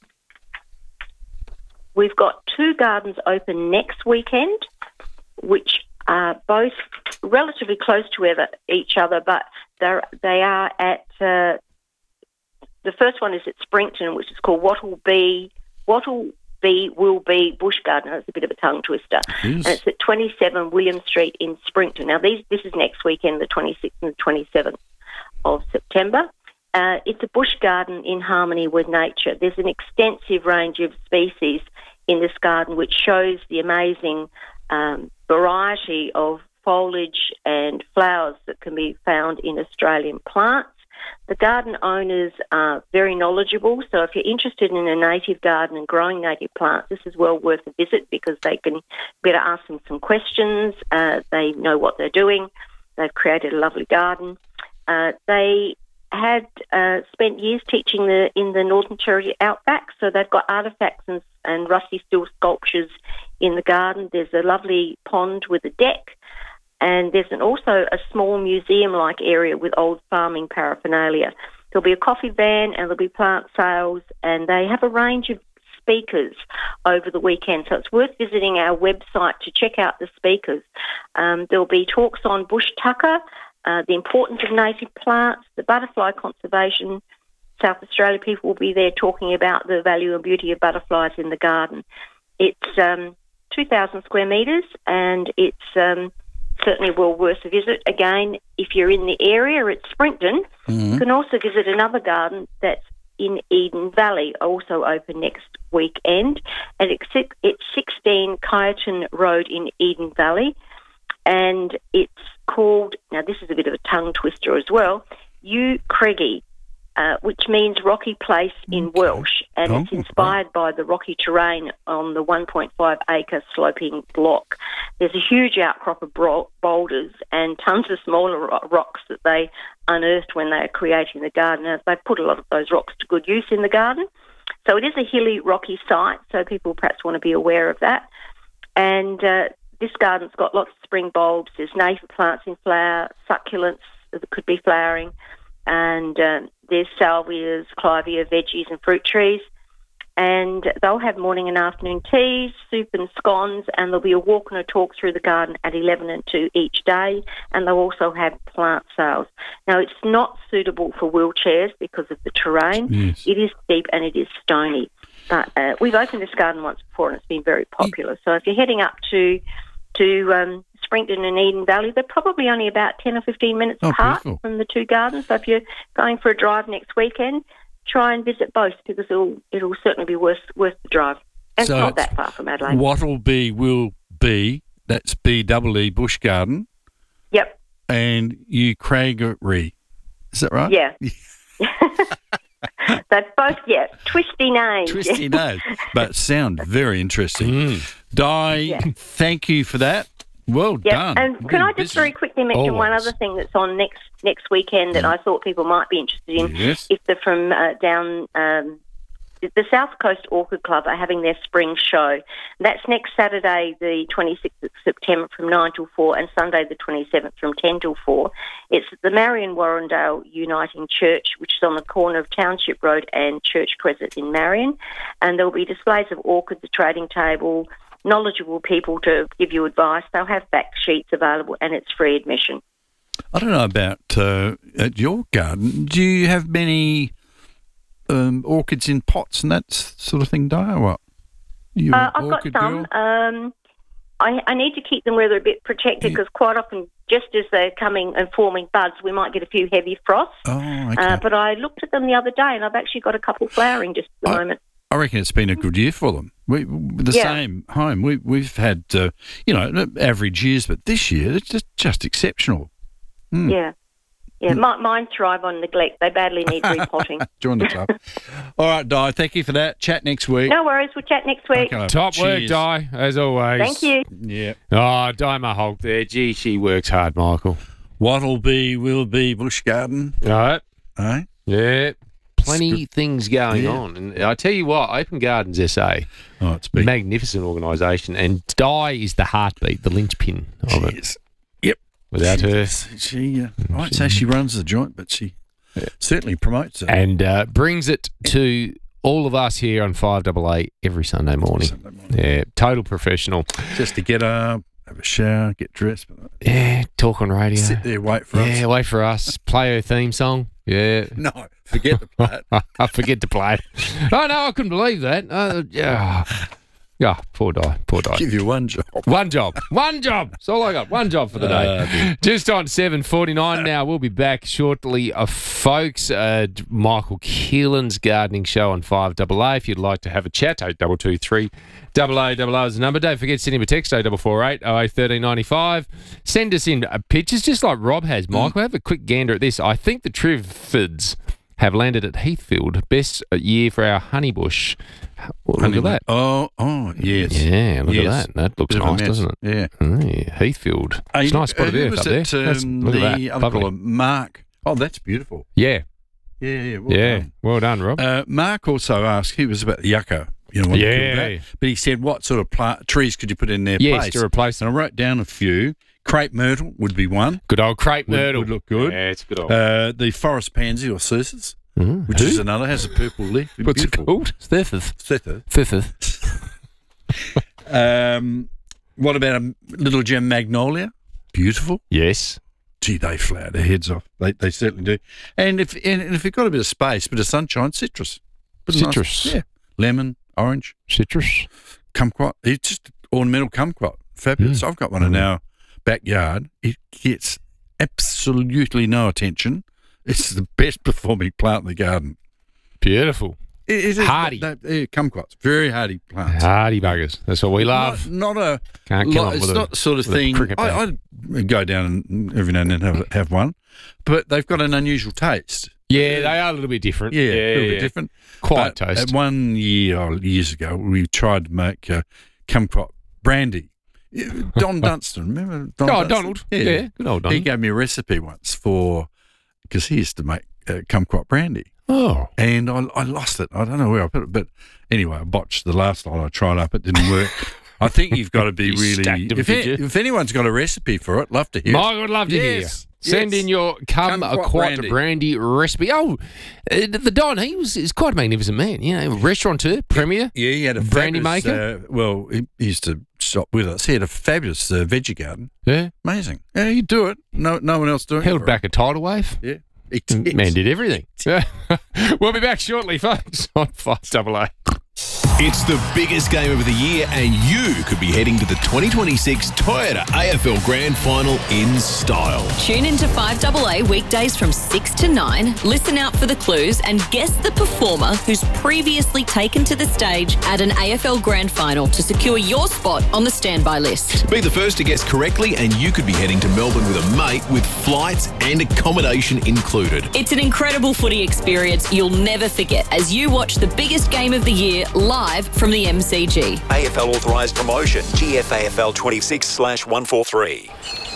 Speaker 5: we've got two gardens open next weekend, which are both relatively close to each other, but they're, they are at, uh, the first one is at Springton, which is called Wattle Be, Wattle Be Will Be Bush Garden. It's a bit of a tongue twister. And it's at twenty-seven William Street in Springton. Now, these this is next weekend, the twenty-sixth and the twenty-seventh of September. Uh, it's a bush garden in harmony with nature. There's an extensive range of species in this garden, which shows the amazing um, variety of foliage and flowers that can be found in Australian plants. The garden owners are very knowledgeable, so if you're interested in a native garden and growing native plants, this is well worth a visit because they can better ask them some questions. Uh, they know what they're doing. They've created a lovely garden. Uh, they had uh, spent years teaching the, in the Northern Territory outback, so they've got artefacts and, and rusty steel sculptures in the garden. There's a lovely pond with a deck, and there's an, also a small museum-like area with old farming paraphernalia. There'll be a coffee van and there'll be plant sales, and they have a range of speakers over the weekend, so it's worth visiting our website to check out the speakers. Um, there'll be talks on bush tucker, uh, the importance of native plants, the butterfly conservation. South Australia people will be there talking about the value and beauty of butterflies in the garden. It's um, two thousand square metres, and it's um, certainly well worth a visit. Again, if you're in the area at Springton, mm-hmm. you can also visit another garden that's in Eden Valley, also open next weekend. And it's, it's sixteen Kyneton Road in Eden Valley. And it's called, now this is a bit of a tongue twister as well, U Craigie. uh, which means rocky place in Welsh, and
Speaker 1: Oh,
Speaker 5: it's inspired by the rocky terrain on the one point five acre sloping block. There's a huge outcrop of bro- boulders and tons of smaller ro- rocks that they unearthed when they were creating the garden. Now, they put a lot of those rocks to good use in the garden. So it is a hilly, rocky site, so people perhaps want to be aware of that. And uh, this garden's got lots of spring bulbs. There's native plants in flower, succulents that could be flowering, and um, there's salvias, clivia, veggies and fruit trees. And they'll have morning and afternoon teas, soup and scones, and there'll be a walk and a talk through the garden at eleven and two each day, and they'll also have plant sales. Now, it's not suitable for wheelchairs because of the terrain.
Speaker 1: Yes.
Speaker 5: It is steep and it is stony. But uh, we've opened this garden once before and it's been very popular. So if you're heading up to to um, Springton and Eden Valley, they're probably only about ten or fifteen minutes
Speaker 1: Oh,
Speaker 5: apart
Speaker 1: beautiful.
Speaker 5: from the two gardens. So if you're going for a drive next weekend, try and visit both because it'll it'll certainly be worth worth the drive. And
Speaker 1: So
Speaker 5: it's not
Speaker 1: it's
Speaker 5: that far from Adelaide.
Speaker 1: Wattle be will be, that's B double E Bush Garden,
Speaker 5: Yep.
Speaker 1: and you Craigery. Is that right?
Speaker 5: Yeah. They're both, yeah, twisty names.
Speaker 1: Twisty nose, but sound very interesting. Di,
Speaker 5: Yeah.
Speaker 1: thank you for that. Well
Speaker 5: Yeah,
Speaker 1: done.
Speaker 5: and
Speaker 1: You've
Speaker 5: can I
Speaker 1: been
Speaker 5: just
Speaker 1: busy.
Speaker 5: very quickly mention one
Speaker 1: Always.
Speaker 5: other thing that's on next next weekend that I thought people might be interested in?
Speaker 1: Yes.
Speaker 5: If they're from uh, down um, the South Coast Orchid Club are having their spring show. That's next Saturday, the twenty-sixth of September from nine till four, and Sunday the twenty-seventh from ten till four. It's at the Marion Warrendale Uniting Church, which is on the corner of Township Road and Church Crescent in Marion. And there will be displays of orchids, a trading table, knowledgeable people to give you advice. They'll have fact sheets available, and it's free admission.
Speaker 1: I don't know about uh, at your garden. Do you have many um, orchids in pots and that sort of thing, Di, or what? You
Speaker 5: Uh,
Speaker 1: an
Speaker 5: I've got
Speaker 1: orchid
Speaker 5: some.
Speaker 1: girl?
Speaker 5: Um, I, I need to keep them where they're a bit protected because quite often, just as they're coming and forming buds, we might get a few heavy frosts.
Speaker 1: Oh, okay.
Speaker 5: Uh, but I looked at them the other day, and I've actually got a couple flowering just at the moment.
Speaker 1: I reckon it's been a good year for them. We the
Speaker 5: Yeah.
Speaker 1: same home. We we've had uh, you know average years, but this year it's just just exceptional. Mm.
Speaker 5: Yeah. Yeah, mi- mine thrive on neglect. They badly need repotting.
Speaker 1: Join the club. All right, Di. Thank you for that. Chat next week.
Speaker 5: No worries. We'll chat next week.
Speaker 1: Okay.
Speaker 2: Top work,
Speaker 1: Cheers.
Speaker 2: Di, as always.
Speaker 5: Thank you.
Speaker 1: Yeah.
Speaker 2: Oh, Di Mahulk there. Gee, she works hard, Michael.
Speaker 1: What'll be, will be, Bush Garden.
Speaker 2: All right.
Speaker 1: Eh?
Speaker 2: Yeah. Plenty things going
Speaker 1: Yeah.
Speaker 2: on. And I tell you what, Open Gardens S A,
Speaker 1: oh, it's big.
Speaker 2: Magnificent organisation. And Di is the heartbeat, the linchpin of it.
Speaker 1: Yes. Yep.
Speaker 2: Without
Speaker 1: she,
Speaker 2: her.
Speaker 1: She, uh, I won't say she runs the joint, but she certainly promotes it.
Speaker 2: And uh, brings it to all of us here on five A A every Sunday morning.
Speaker 1: Sunday morning.
Speaker 2: Yeah, total professional.
Speaker 1: Just to get up, have a shower, get dressed.
Speaker 2: Yeah, talk on radio.
Speaker 1: Sit there, wait for us.
Speaker 2: Yeah, wait for us. Play her theme song. Yeah.
Speaker 1: No, forget to play it.
Speaker 2: I forget to play it. Oh, no, I couldn't believe that. Uh, yeah. Yeah, poor Di. Poor Di.
Speaker 1: Give you one job.
Speaker 2: One job. One job. That's all I got. One job for the day.
Speaker 1: Uh, dear.
Speaker 2: Just on seven forty-nine now. We'll be back shortly, uh, folks. Uh, Michael Keelan's gardening show on five A A. If you'd like to have a chat, eight two two three double A double O is the number. Don't forget, send him a text, eight four four eight oh eight one three nine five. Send us in uh, pictures, just like Rob has, Michael. Have a quick gander at this. I think the Triffids have landed at Heathfield. Best year for our honeybush. Well, look
Speaker 1: Honey
Speaker 2: at that.
Speaker 1: Oh, oh, yes.
Speaker 2: Yeah, look
Speaker 1: Yes.
Speaker 2: at that. That looks
Speaker 1: Bit of a
Speaker 2: nice,
Speaker 1: mess.
Speaker 2: doesn't it?
Speaker 1: Yeah.
Speaker 2: Oh, yeah. Heathfield.
Speaker 1: Hey,
Speaker 2: It's a nice spot of
Speaker 1: who
Speaker 2: earth
Speaker 1: was
Speaker 2: up there.
Speaker 1: it, um,
Speaker 2: That's- look at
Speaker 1: the
Speaker 2: that.
Speaker 1: other
Speaker 2: Lovely.
Speaker 1: fellow, Mark. Oh, that's beautiful.
Speaker 2: Yeah.
Speaker 1: Yeah, yeah. Well
Speaker 2: yeah.
Speaker 1: done.
Speaker 2: Well done, Rob.
Speaker 1: Uh, Mark also asked, he was about the yucca. You know, what you
Speaker 2: Yeah.
Speaker 1: do with that. But he said, what sort of plant, trees could you put in their
Speaker 2: Yes,
Speaker 1: place?
Speaker 2: to replace
Speaker 1: And I wrote down a few. Crepe myrtle would be one.
Speaker 2: Good old crepe
Speaker 1: Would,
Speaker 2: myrtle.
Speaker 1: would look good.
Speaker 2: Yeah, it's good old.
Speaker 1: Uh, the forest pansy or circus,
Speaker 2: Mm,
Speaker 1: which
Speaker 2: who?
Speaker 1: is another, has a purple leaf.
Speaker 2: What's
Speaker 1: Beautiful.
Speaker 2: it called? Thetheth.
Speaker 1: Thetheth.
Speaker 2: Thetheth.
Speaker 1: Um, what about a little gem magnolia? Beautiful.
Speaker 2: Yes.
Speaker 1: Gee, they flower their heads off. They they certainly do. And if and if you've got a bit of space, bit of sunshine, citrus. Put a nice-
Speaker 2: Citrus.
Speaker 1: yeah. Lemon, orange,
Speaker 2: Citrus.
Speaker 1: kumquat. It's just ornamental kumquat. Fabulous.
Speaker 2: Mm.
Speaker 1: I've got one in our backyard. It gets absolutely no attention. It's the best performing plant in the garden.
Speaker 2: Beautiful.
Speaker 1: It, it is
Speaker 2: Hardy.
Speaker 1: They, they, kumquats, very hardy plants.
Speaker 2: Hardy buggers. That's what we love.
Speaker 1: Not, not a.
Speaker 2: Can't kill
Speaker 1: lo-
Speaker 2: 'em
Speaker 1: it's
Speaker 2: with a-
Speaker 1: not the sort of
Speaker 2: with a
Speaker 1: thing.
Speaker 2: cricket bat.
Speaker 1: I, I'd go down and every now and then have, have one, but they've got an unusual taste.
Speaker 2: Yeah, they are a little bit different.
Speaker 1: Yeah,
Speaker 2: Yeah,
Speaker 1: a little
Speaker 2: yeah.
Speaker 1: bit different.
Speaker 2: Quiet
Speaker 1: But
Speaker 2: toast.
Speaker 1: At one year, or years ago, we tried to make uh, kumquat brandy. Don Dunstan, remember Don
Speaker 2: Oh,
Speaker 1: Dunstan?
Speaker 2: Donald. Yeah, good old
Speaker 1: He
Speaker 2: Donald.
Speaker 1: gave me a recipe once for, because he used to make uh, kumquat brandy.
Speaker 2: Oh.
Speaker 1: And I, I lost it. I don't know where I put it, but anyway, I botched the last lot I tried up. It didn't work. I think you've got to be
Speaker 2: You
Speaker 1: really.
Speaker 2: stacked 'em,
Speaker 1: If,
Speaker 2: did
Speaker 1: it-
Speaker 2: you?
Speaker 1: if anyone's got a recipe for it, love to hear.
Speaker 2: Mike,
Speaker 1: it.
Speaker 2: would love to hear you.
Speaker 1: Yes,
Speaker 2: Send
Speaker 1: yes.
Speaker 2: in your cum
Speaker 1: Kumquat
Speaker 2: a quat brandy.
Speaker 1: brandy.
Speaker 2: recipe. Oh, uh, the Don, he was is quite a magnificent man. You know, restaurateur, premier.
Speaker 1: Yeah, he had a
Speaker 2: brandy
Speaker 1: fabulous,
Speaker 2: maker.
Speaker 1: Uh, well, he he used to shop with us. He had a fabulous uh, veggie garden.
Speaker 2: Yeah,
Speaker 1: amazing. Yeah, you do it. No, no one else doing it.
Speaker 2: Held
Speaker 1: for
Speaker 2: back a tidal wave.
Speaker 1: him. Yeah, he did.
Speaker 2: Man did everything. We'll be back shortly, folks, on five double A.
Speaker 6: It's the biggest game of the year, and you could be heading to the twenty twenty-six Toyota A F L Grand Final in style.
Speaker 7: Tune into five double A weekdays from six to nine, listen out for the clues and guess the performer who's previously taken to the stage at an A F L Grand Final to secure your spot on the standby list.
Speaker 6: Be the first to guess correctly, and you could be heading to Melbourne with a mate with flights and accommodation included.
Speaker 7: It's an incredible footy experience you'll never forget as you watch the biggest game of the year live from the M C G.
Speaker 3: A F L authorised promotion. G F A F L twenty-six slash one forty-three.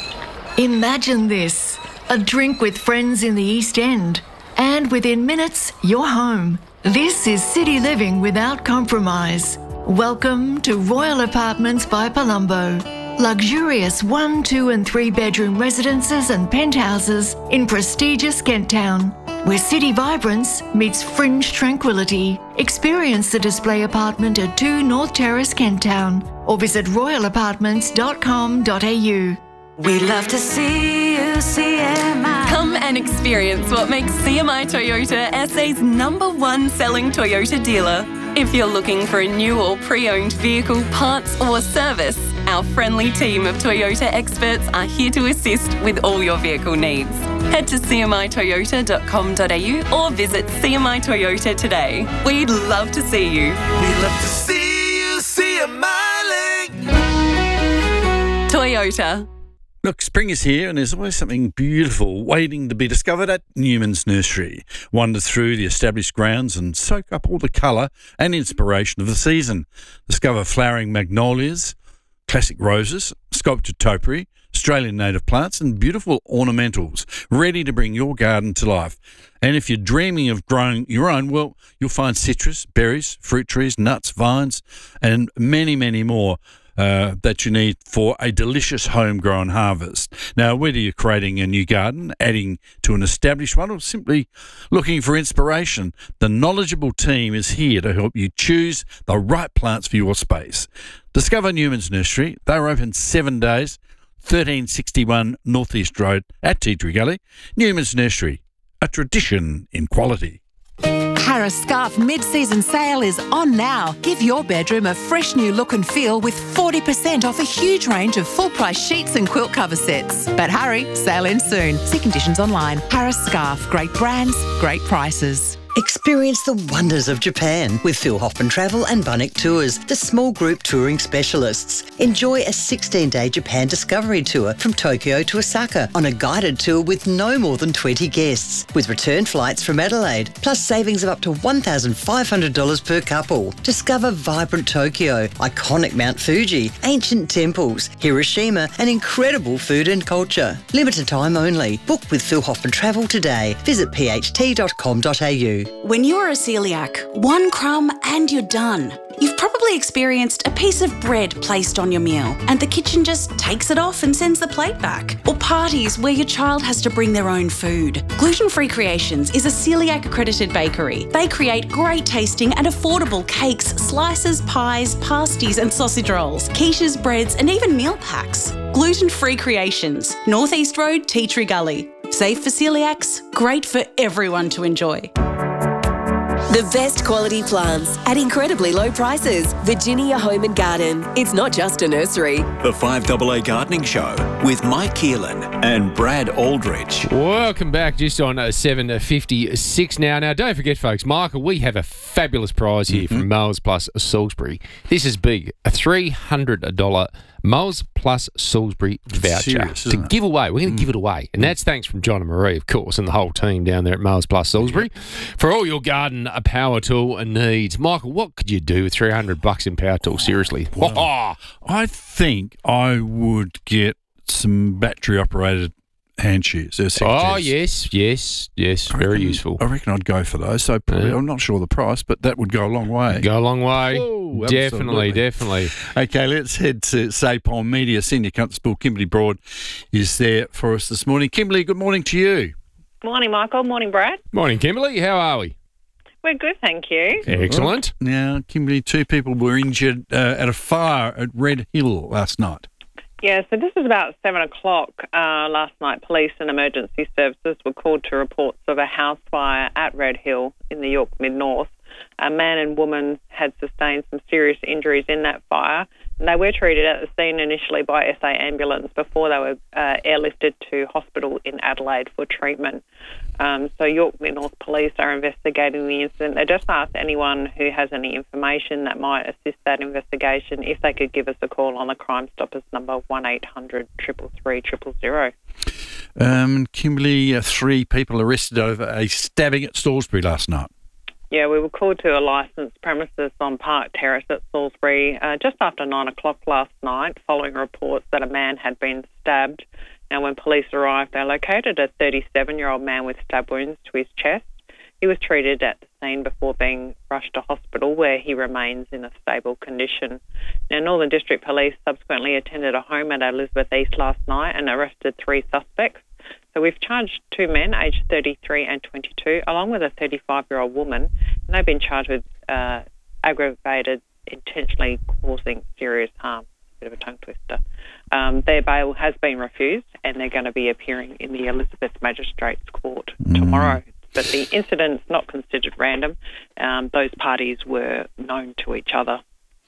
Speaker 23: Imagine this, a drink with friends in the East End, and within minutes, you're home. This is city living without compromise. Welcome to Royal Apartments by Palumbo. Luxurious one, two and three bedroom residences and penthouses in prestigious Kent Town, where city vibrance meets fringe tranquility. Experience the display apartment at two North Terrace, Kent Town, or visit royal apartments dot com dot a u.
Speaker 24: We love to see you, C M I.
Speaker 7: Come and experience what makes C M I Toyota S A's number one selling Toyota dealer. If you're looking for a new or pre-owned vehicle, parts or service, our friendly team of Toyota experts are here to assist with all your vehicle needs. Head to c m i toyota dot com dot a u or visit C M I Toyota today. We'd love to see you.
Speaker 24: We love to see you, C M I.
Speaker 7: Toyota.
Speaker 1: Look, spring is here and there's always something beautiful waiting to be discovered at Newman's Nursery. Wander through the established grounds and soak up all the colour and inspiration of the season. Discover flowering magnolias, classic roses, sculptured topiary, Australian native plants and beautiful ornamentals ready to bring your garden to life. And if you're dreaming of growing your own, well, you'll find citrus, berries, fruit trees, nuts, vines and many, many more Uh, that you need for a delicious homegrown harvest. Now, whether you're creating a new garden, adding to an established one, or simply looking for inspiration, the knowledgeable team is here to help you choose the right plants for your space. Discover Newman's Nursery. They're open seven days, thirteen sixty-one North East Road at Tea Tree Gully. Newman's Nursery, a tradition in quality.
Speaker 25: Harris Scarf mid-season sale is on now. Give your bedroom a fresh new look and feel with forty percent off a huge range of full-price sheets and quilt cover sets. But hurry, sale ends soon. See conditions online. Harris Scarf, great brands, great prices.
Speaker 26: Experience the wonders of Japan with Phil Hoffman Travel and Bunnik Tours, the small group touring specialists. Enjoy a sixteen-day Japan discovery tour from Tokyo to Osaka on a guided tour with no more than twenty guests, with return flights from Adelaide, plus savings of up to one thousand five hundred dollars per couple. Discover vibrant Tokyo, iconic Mount Fuji, ancient temples, Hiroshima, and incredible food and culture. Limited time only. Book with Phil Hoffman Travel today. Visit p h t dot com dot a u.
Speaker 27: When you're a celiac, one crumb and you're done. You've probably experienced a piece of bread placed on your meal and the kitchen just takes it off and sends the plate back. Or parties where your child has to bring their own food. Gluten Free Creations is a celiac accredited bakery. They create great tasting and affordable cakes, slices, pies, pasties and sausage rolls, quiches, breads and even meal packs. Gluten Free Creations, North East Road, Tea Tree Gully. Safe for celiacs, great for everyone to enjoy.
Speaker 10: The best quality plants at incredibly low prices. Virginia Home and Garden. It's not just a nursery.
Speaker 3: The five double A Gardening Show with Mike Keelan and Brad Aldridge.
Speaker 2: Welcome back, just on uh, seven fifty-six now. Now, don't forget, folks, Michael, we have a fabulous prize here
Speaker 1: Mm-hmm.
Speaker 2: from Moles Plus Salisbury. This is big, a three hundred dollars Moles Plus Salisbury voucher
Speaker 1: serious,
Speaker 2: to
Speaker 1: isn't it?
Speaker 2: give away. We're going to give it away. And that's thanks from John and Marie, of course, and the whole team down there at Moles Plus Salisbury for all your garden uh, power tool needs. Michael, what could you do with three hundred bucks in power tool? Seriously.
Speaker 1: Wow. I think I would get some battery-operated hand shears. They're six
Speaker 2: Oh,
Speaker 1: Gs.
Speaker 2: yes, yes, yes.
Speaker 1: I
Speaker 2: Very
Speaker 1: reckon-
Speaker 2: useful.
Speaker 1: I reckon I'd go for those. So probably,
Speaker 2: Yeah.
Speaker 1: I'm not sure the price, but that would go a long way.
Speaker 2: Go a long way.
Speaker 1: Whoa,
Speaker 2: definitely,
Speaker 1: absolutely.
Speaker 2: definitely.
Speaker 1: Okay, let's head to Sapole Media. Senior Constable Kimberly Broad is there for us this morning. Kimberly, good morning to you.
Speaker 8: Morning, Michael. Morning, Brad.
Speaker 2: Morning, Kimberly. How are we?
Speaker 8: We're good, thank you.
Speaker 2: Excellent.
Speaker 1: Now, Kimberly, two people were injured uh, at a fire at Red Hill last night.
Speaker 8: Yeah, so this was about seven o'clock uh, last night. Police and emergency services were called to reports of a house fire at Red Hill in the York Mid-North. A man and woman had sustained some serious injuries in that fire, and they were treated at the scene initially by S A ambulance before they were uh, airlifted to hospital in Adelaide for treatment. Um, so York Mid-North Police are investigating the incident. They just asked anyone who has any information that might assist that investigation if they could give us a call on the Crime Stoppers number one eight hundred three three three zero zero.
Speaker 1: Um, Kimberly, uh, three people arrested over a stabbing at Salisbury last night.
Speaker 8: Yeah, we were called to a licensed premises on Park Terrace at Salisbury uh, just after nine o'clock last night, following reports that a man had been stabbed. Now, when police arrived, they located a thirty-seven-year-old man with stab wounds to his chest. He was treated at the scene before being rushed to hospital, where he remains in a stable condition. Now, Northern District Police subsequently attended a home at Elizabeth East last night and arrested three suspects. So we've charged two men, aged thirty-three and twenty-two, along with a thirty-five-year-old woman, and they've been charged with uh, aggravated intentionally causing serious harm. Bit of a tongue twister. Um, their bail has been refused, and they're going to be appearing in the Elizabeth Magistrates Court tomorrow. But the incident's not considered random. Um, those parties were known to each other.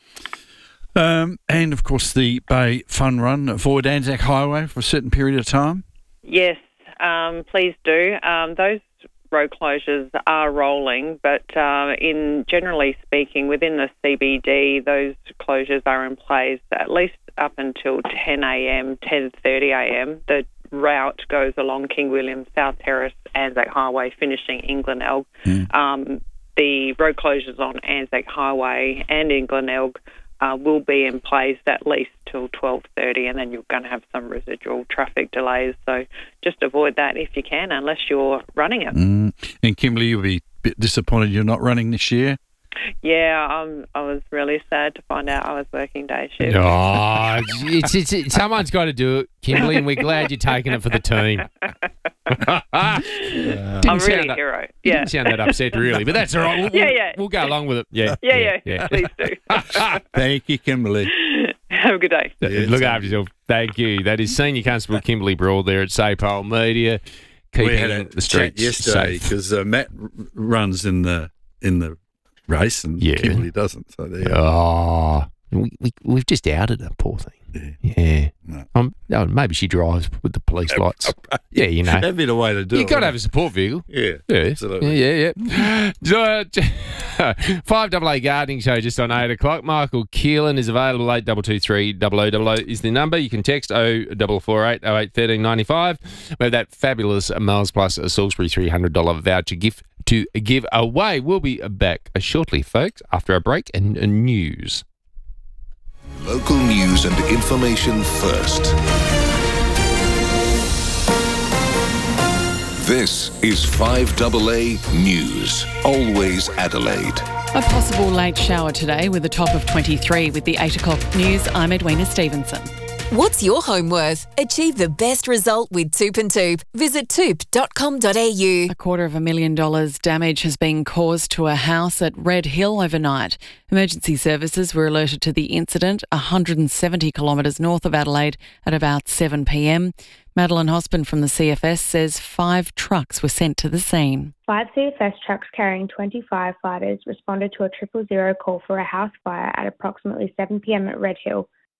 Speaker 1: Um, and, of course, the Bay Fun Run. Avoid Anzac Highway for a certain period of time.
Speaker 8: Yes, um, please do. Um, those road closures are rolling, but uh, in generally speaking, within the C B D, those closures are in place at least up until ten a.m, ten thirty a.m. The route goes along King William, South Terrace, Anzac Highway, finishing in Glenelg. Mm. Um, the road closures on Anzac Highway and in Glenelg uh, will be in place at least till twelve thirty, and then you're going to have some residual traffic delays. So just avoid that if you can, unless you're running it.
Speaker 1: Mm. And Kimberly, you'll be a bit disappointed you're not running this year.
Speaker 8: Yeah, um, I was really sad to find out I was working day shift.
Speaker 2: Oh, it's, it's, it's, someone's got to do it, Kimberly, and we're glad you're taking it for the team.
Speaker 8: uh, I'm really a hero.
Speaker 2: You
Speaker 8: Yeah.
Speaker 2: didn't sound that upset, really, but that's all right. We'll,
Speaker 8: yeah, yeah.
Speaker 2: We'll go along with it. Yeah,
Speaker 8: yeah, yeah. yeah. Please do.
Speaker 1: Thank you, Kimberly.
Speaker 8: Have a good day.
Speaker 2: Yeah, Look after yourself. Thank you. That is Senior Constable Kimberly Broad there at Sapole Media, keeping
Speaker 1: we had a
Speaker 2: the streets
Speaker 1: chat yesterday
Speaker 2: safe.
Speaker 1: because uh, Matt r- runs in the in the race and
Speaker 2: Yeah.
Speaker 1: Kimberly doesn't. So there.
Speaker 2: Oh, we, we, we've just outed her, poor thing.
Speaker 1: Yeah.
Speaker 2: Yeah.
Speaker 1: No.
Speaker 2: Um, oh, maybe she drives with the police lights. Yeah, you know.
Speaker 1: That'd be the way to do
Speaker 2: You've
Speaker 1: it.
Speaker 2: got to have a support vehicle.
Speaker 1: Yeah,
Speaker 2: Yeah,
Speaker 1: absolutely.
Speaker 2: Yeah, yeah, yeah. Five double A Gardening Show just on eight o'clock. Michael Keelan is available. Eight double two three double o double o is the number. You can text oh double four eight oh eight thirteen ninety five. We have that fabulous Miles Plus Salisbury three hundred dollar voucher gift to give away. We'll be back shortly, folks, after a break and uh, news.
Speaker 19: Local news and information first. This is five double A News. Always Adelaide.
Speaker 20: A possible late shower today with a top of twenty-three. With the eight o'clock news, I'm Edwina Stevenson.
Speaker 10: What's your home worth? Achieve the best result with Toop and Toop. Visit toop dot com dot a u.
Speaker 20: A quarter of a million dollars damage has been caused to a house at Red Hill overnight. Emergency services were alerted to the incident one hundred seventy kilometres north of Adelaide at about seven p.m. Madeline Hospen from the C F S says five trucks were sent to the scene.
Speaker 9: Five C F S trucks carrying twenty firefighters responded to a triple zero call for a house fire at approximately seven p.m. at Red Hill.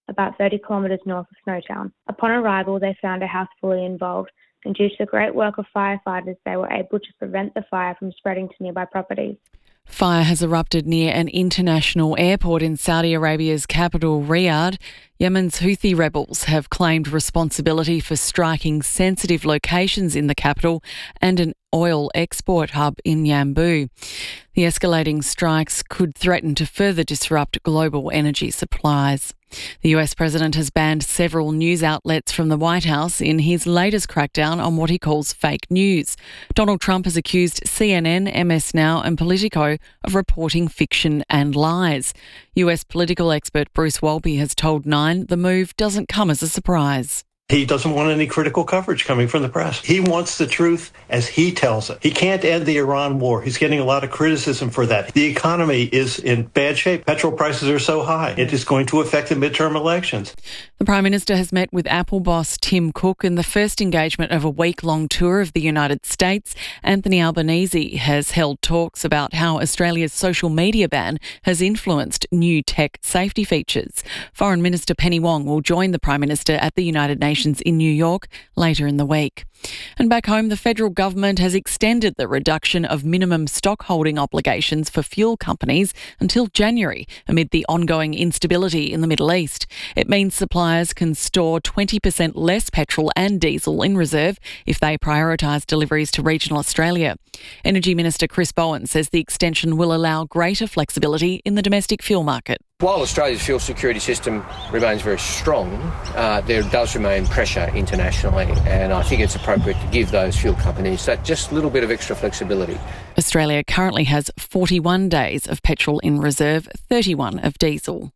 Speaker 9: about thirty kilometres north of Snowtown. Upon arrival, they found a house fully involved, and due to the great work of firefighters, they were able to prevent the fire from spreading to nearby properties.
Speaker 20: Fire has erupted near an international airport in Saudi Arabia's capital, Riyadh. Yemen's Houthi rebels have claimed responsibility for striking sensitive locations in the capital and an oil export hub in Yanbu. The escalating strikes could threaten to further disrupt global energy supplies. The U S president has banned several news outlets from the White House in his latest crackdown on what he calls fake news. Donald Trump has accused C N N, M S Now and Politico of reporting fiction and lies. U S political expert Bruce Walby has told Nine the move doesn't come as a surprise.
Speaker 11: He doesn't want any critical coverage coming from the press. He wants the truth as he tells it. He can't end the Iran war. He's getting a lot of criticism for that. The economy is in bad shape. Petrol prices are so high. It is going to affect the midterm elections.
Speaker 20: The Prime Minister has met with Apple boss Tim Cook in the first engagement of a week-long tour of the United States. Anthony Albanese has held talks about how Australia's social media ban has influenced new tech safety features. Foreign Minister Penny Wong will join the Prime Minister at the United Nations in New York later in the week. And back home, the federal government has extended the reduction of minimum stockholding obligations for fuel companies until January amid the ongoing instability in the Middle East. It means suppliers can store twenty percent less petrol and diesel in reserve if they prioritise deliveries to regional Australia. Energy Minister Chris Bowen says the extension will allow greater flexibility in the domestic fuel market.
Speaker 12: While Australia's fuel security system remains very strong, uh, there does remain pressure internationally, and I think it's appropriate to give those fuel companies that just little bit of extra flexibility.
Speaker 20: Australia currently has forty-one days of petrol in reserve, thirty-one of diesel.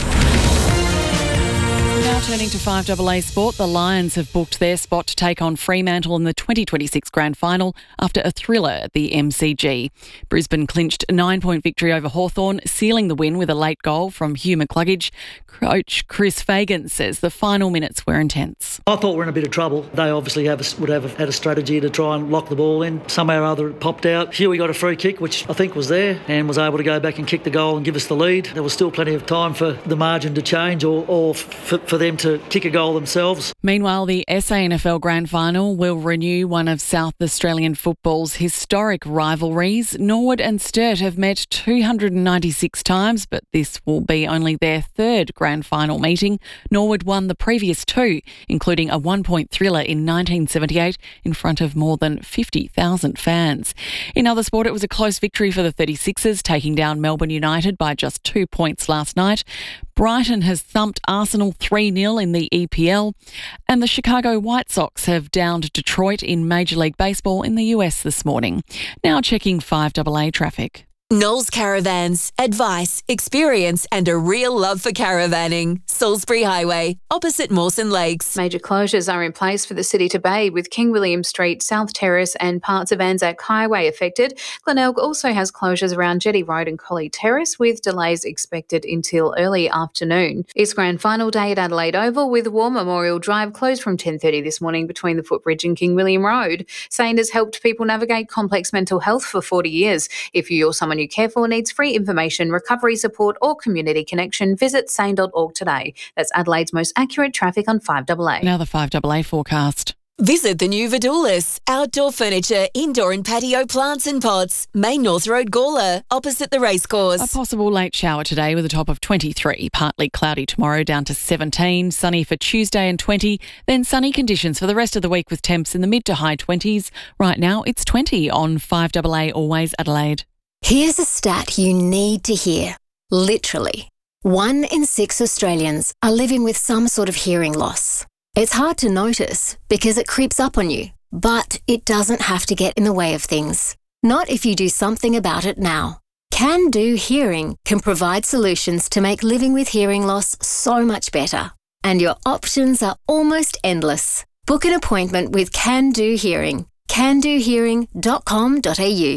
Speaker 20: Now turning to five double A Sport, the Lions have booked their spot to take on Fremantle in the twenty twenty-six Grand Final after a thriller at the M C G. Brisbane clinched a nine-point victory over Hawthorn, sealing the win with a late goal from Hugh McCluggage. Coach Chris Fagan says the final minutes were intense.
Speaker 13: I thought we were in a bit of trouble. They obviously have a, would have had a strategy to try and lock the ball in. Somehow or other it popped out. Hughie got a free kick, which I think was there, and was able to go back and kick the goal and give us the lead. There was still plenty of time for the margin to change or, or for, for them to kick a goal themselves.
Speaker 20: Meanwhile, the S A N F L Grand Final will renew one of South Australian football's historic rivalries. Norwood and Sturt have met two hundred ninety-six times, but this will be only their third Grand Final meeting. Norwood won the previous two, including a one-point thriller in nineteen seventy-eight in front of more than fifty thousand fans. In other sport, it was a close victory for the thirty-sixers, taking down Melbourne United by just two points last night. Brighton has thumped Arsenal three nil in the E P L, and the Chicago White Sox have downed Detroit in Major League Baseball in the U S this morning. Now checking five double A traffic.
Speaker 10: Knowles Caravans. Advice, experience and a real love for caravanning. Salisbury Highway, opposite Mawson Lakes.
Speaker 14: Major closures are in place for the City to Bay, with King William Street, South Terrace and parts of Anzac Highway affected. Glenelg also has closures around Jetty Road and Collie Terrace, with delays expected until early afternoon. It's Grand Final day at Adelaide Oval, with War Memorial Drive closed from ten thirty this morning between the Footbridge and King William Road. Sane has helped people navigate complex mental health for forty years. If you or someone you care for needs free information, recovery support or community connection, visit sane dot org today. That's Adelaide's most accurate traffic on five double A.
Speaker 20: Now the five double A forecast.
Speaker 10: Visit the new Vidulis. Outdoor furniture, indoor and patio plants and pots. Main North Road, Gawler, opposite the racecourse.
Speaker 20: A possible late shower today with a top of twenty-three. Partly cloudy tomorrow down to seventeen. Sunny for Tuesday and twenty. Then sunny conditions for the rest of the week with temps in the mid to high twenties. Right now it's twenty on five double A Always Adelaide.
Speaker 15: Here's a stat you need to hear. Literally, one in six Australians are living with some sort of hearing loss. It's hard to notice because it creeps up on you, but it doesn't have to get in the way of things. Not if you do something about it now. Can Do Hearing can provide solutions to make living with hearing loss so much better. And your options are almost endless. Book an appointment with Can Do Hearing. can do hearing dot com dot a u.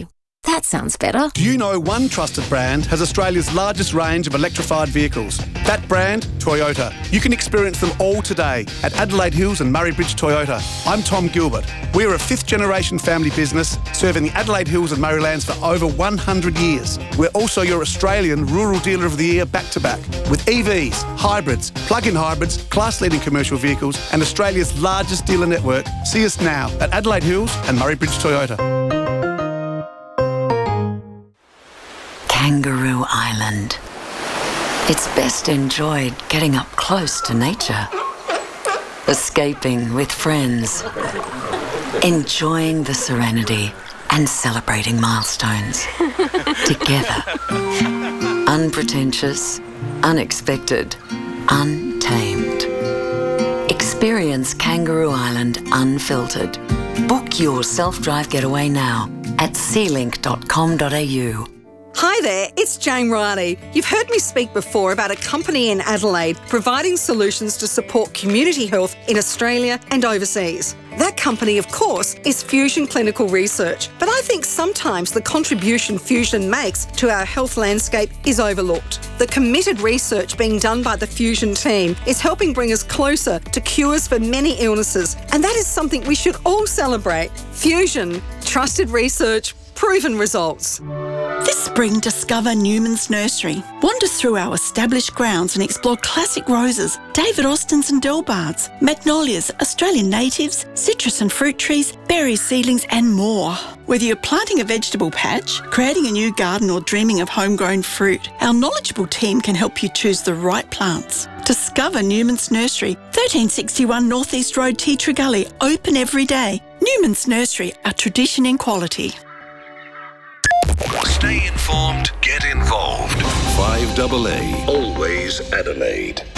Speaker 15: That sounds better.
Speaker 4: Do you know one trusted brand has Australia's largest range of electrified vehicles? That brand, Toyota. You can experience them all today at Adelaide Hills and Murray Bridge Toyota. I'm Tom Gilbert. We're a fifth generation family business serving the Adelaide Hills and Murraylands for over one hundred years. We're also your Australian Rural Dealer of the Year back to back with E Vs, hybrids, plug-in hybrids, class-leading commercial vehicles and Australia's largest dealer network. See us now at Adelaide Hills and Murray Bridge Toyota.
Speaker 5: Kangaroo Island. It's best enjoyed getting up close to nature, escaping with friends, enjoying the serenity and celebrating milestones together. Unpretentious, unexpected, untamed. Experience Kangaroo Island unfiltered. Book your self-drive getaway now at sea link dot com dot a u.
Speaker 16: Hi there, it's Jane Riley. You've heard me speak before about a company in Adelaide providing solutions to support community health in Australia and overseas. That company, of course, is Fusion Clinical Research, but I think sometimes the contribution Fusion makes to our health landscape is overlooked. The committed research being done by the Fusion team is helping bring us closer to cures for many illnesses, and that is something we should all celebrate. Fusion, trusted research, proven results.
Speaker 17: This spring, discover Newman's Nursery. Wander through our established grounds and explore classic roses, David Austins and Delbards, magnolias, Australian natives, citrus and fruit trees, berry seedlings and more. Whether you're planting a vegetable patch, creating a new garden or dreaming of homegrown fruit, our knowledgeable team can help you choose the right plants. Discover Newman's Nursery, thirteen sixty-one North East Road, Tea Tree Gully, open every day. Newman's Nursery, a tradition in quality.
Speaker 19: Stay informed, get involved. five A A, always Adelaide.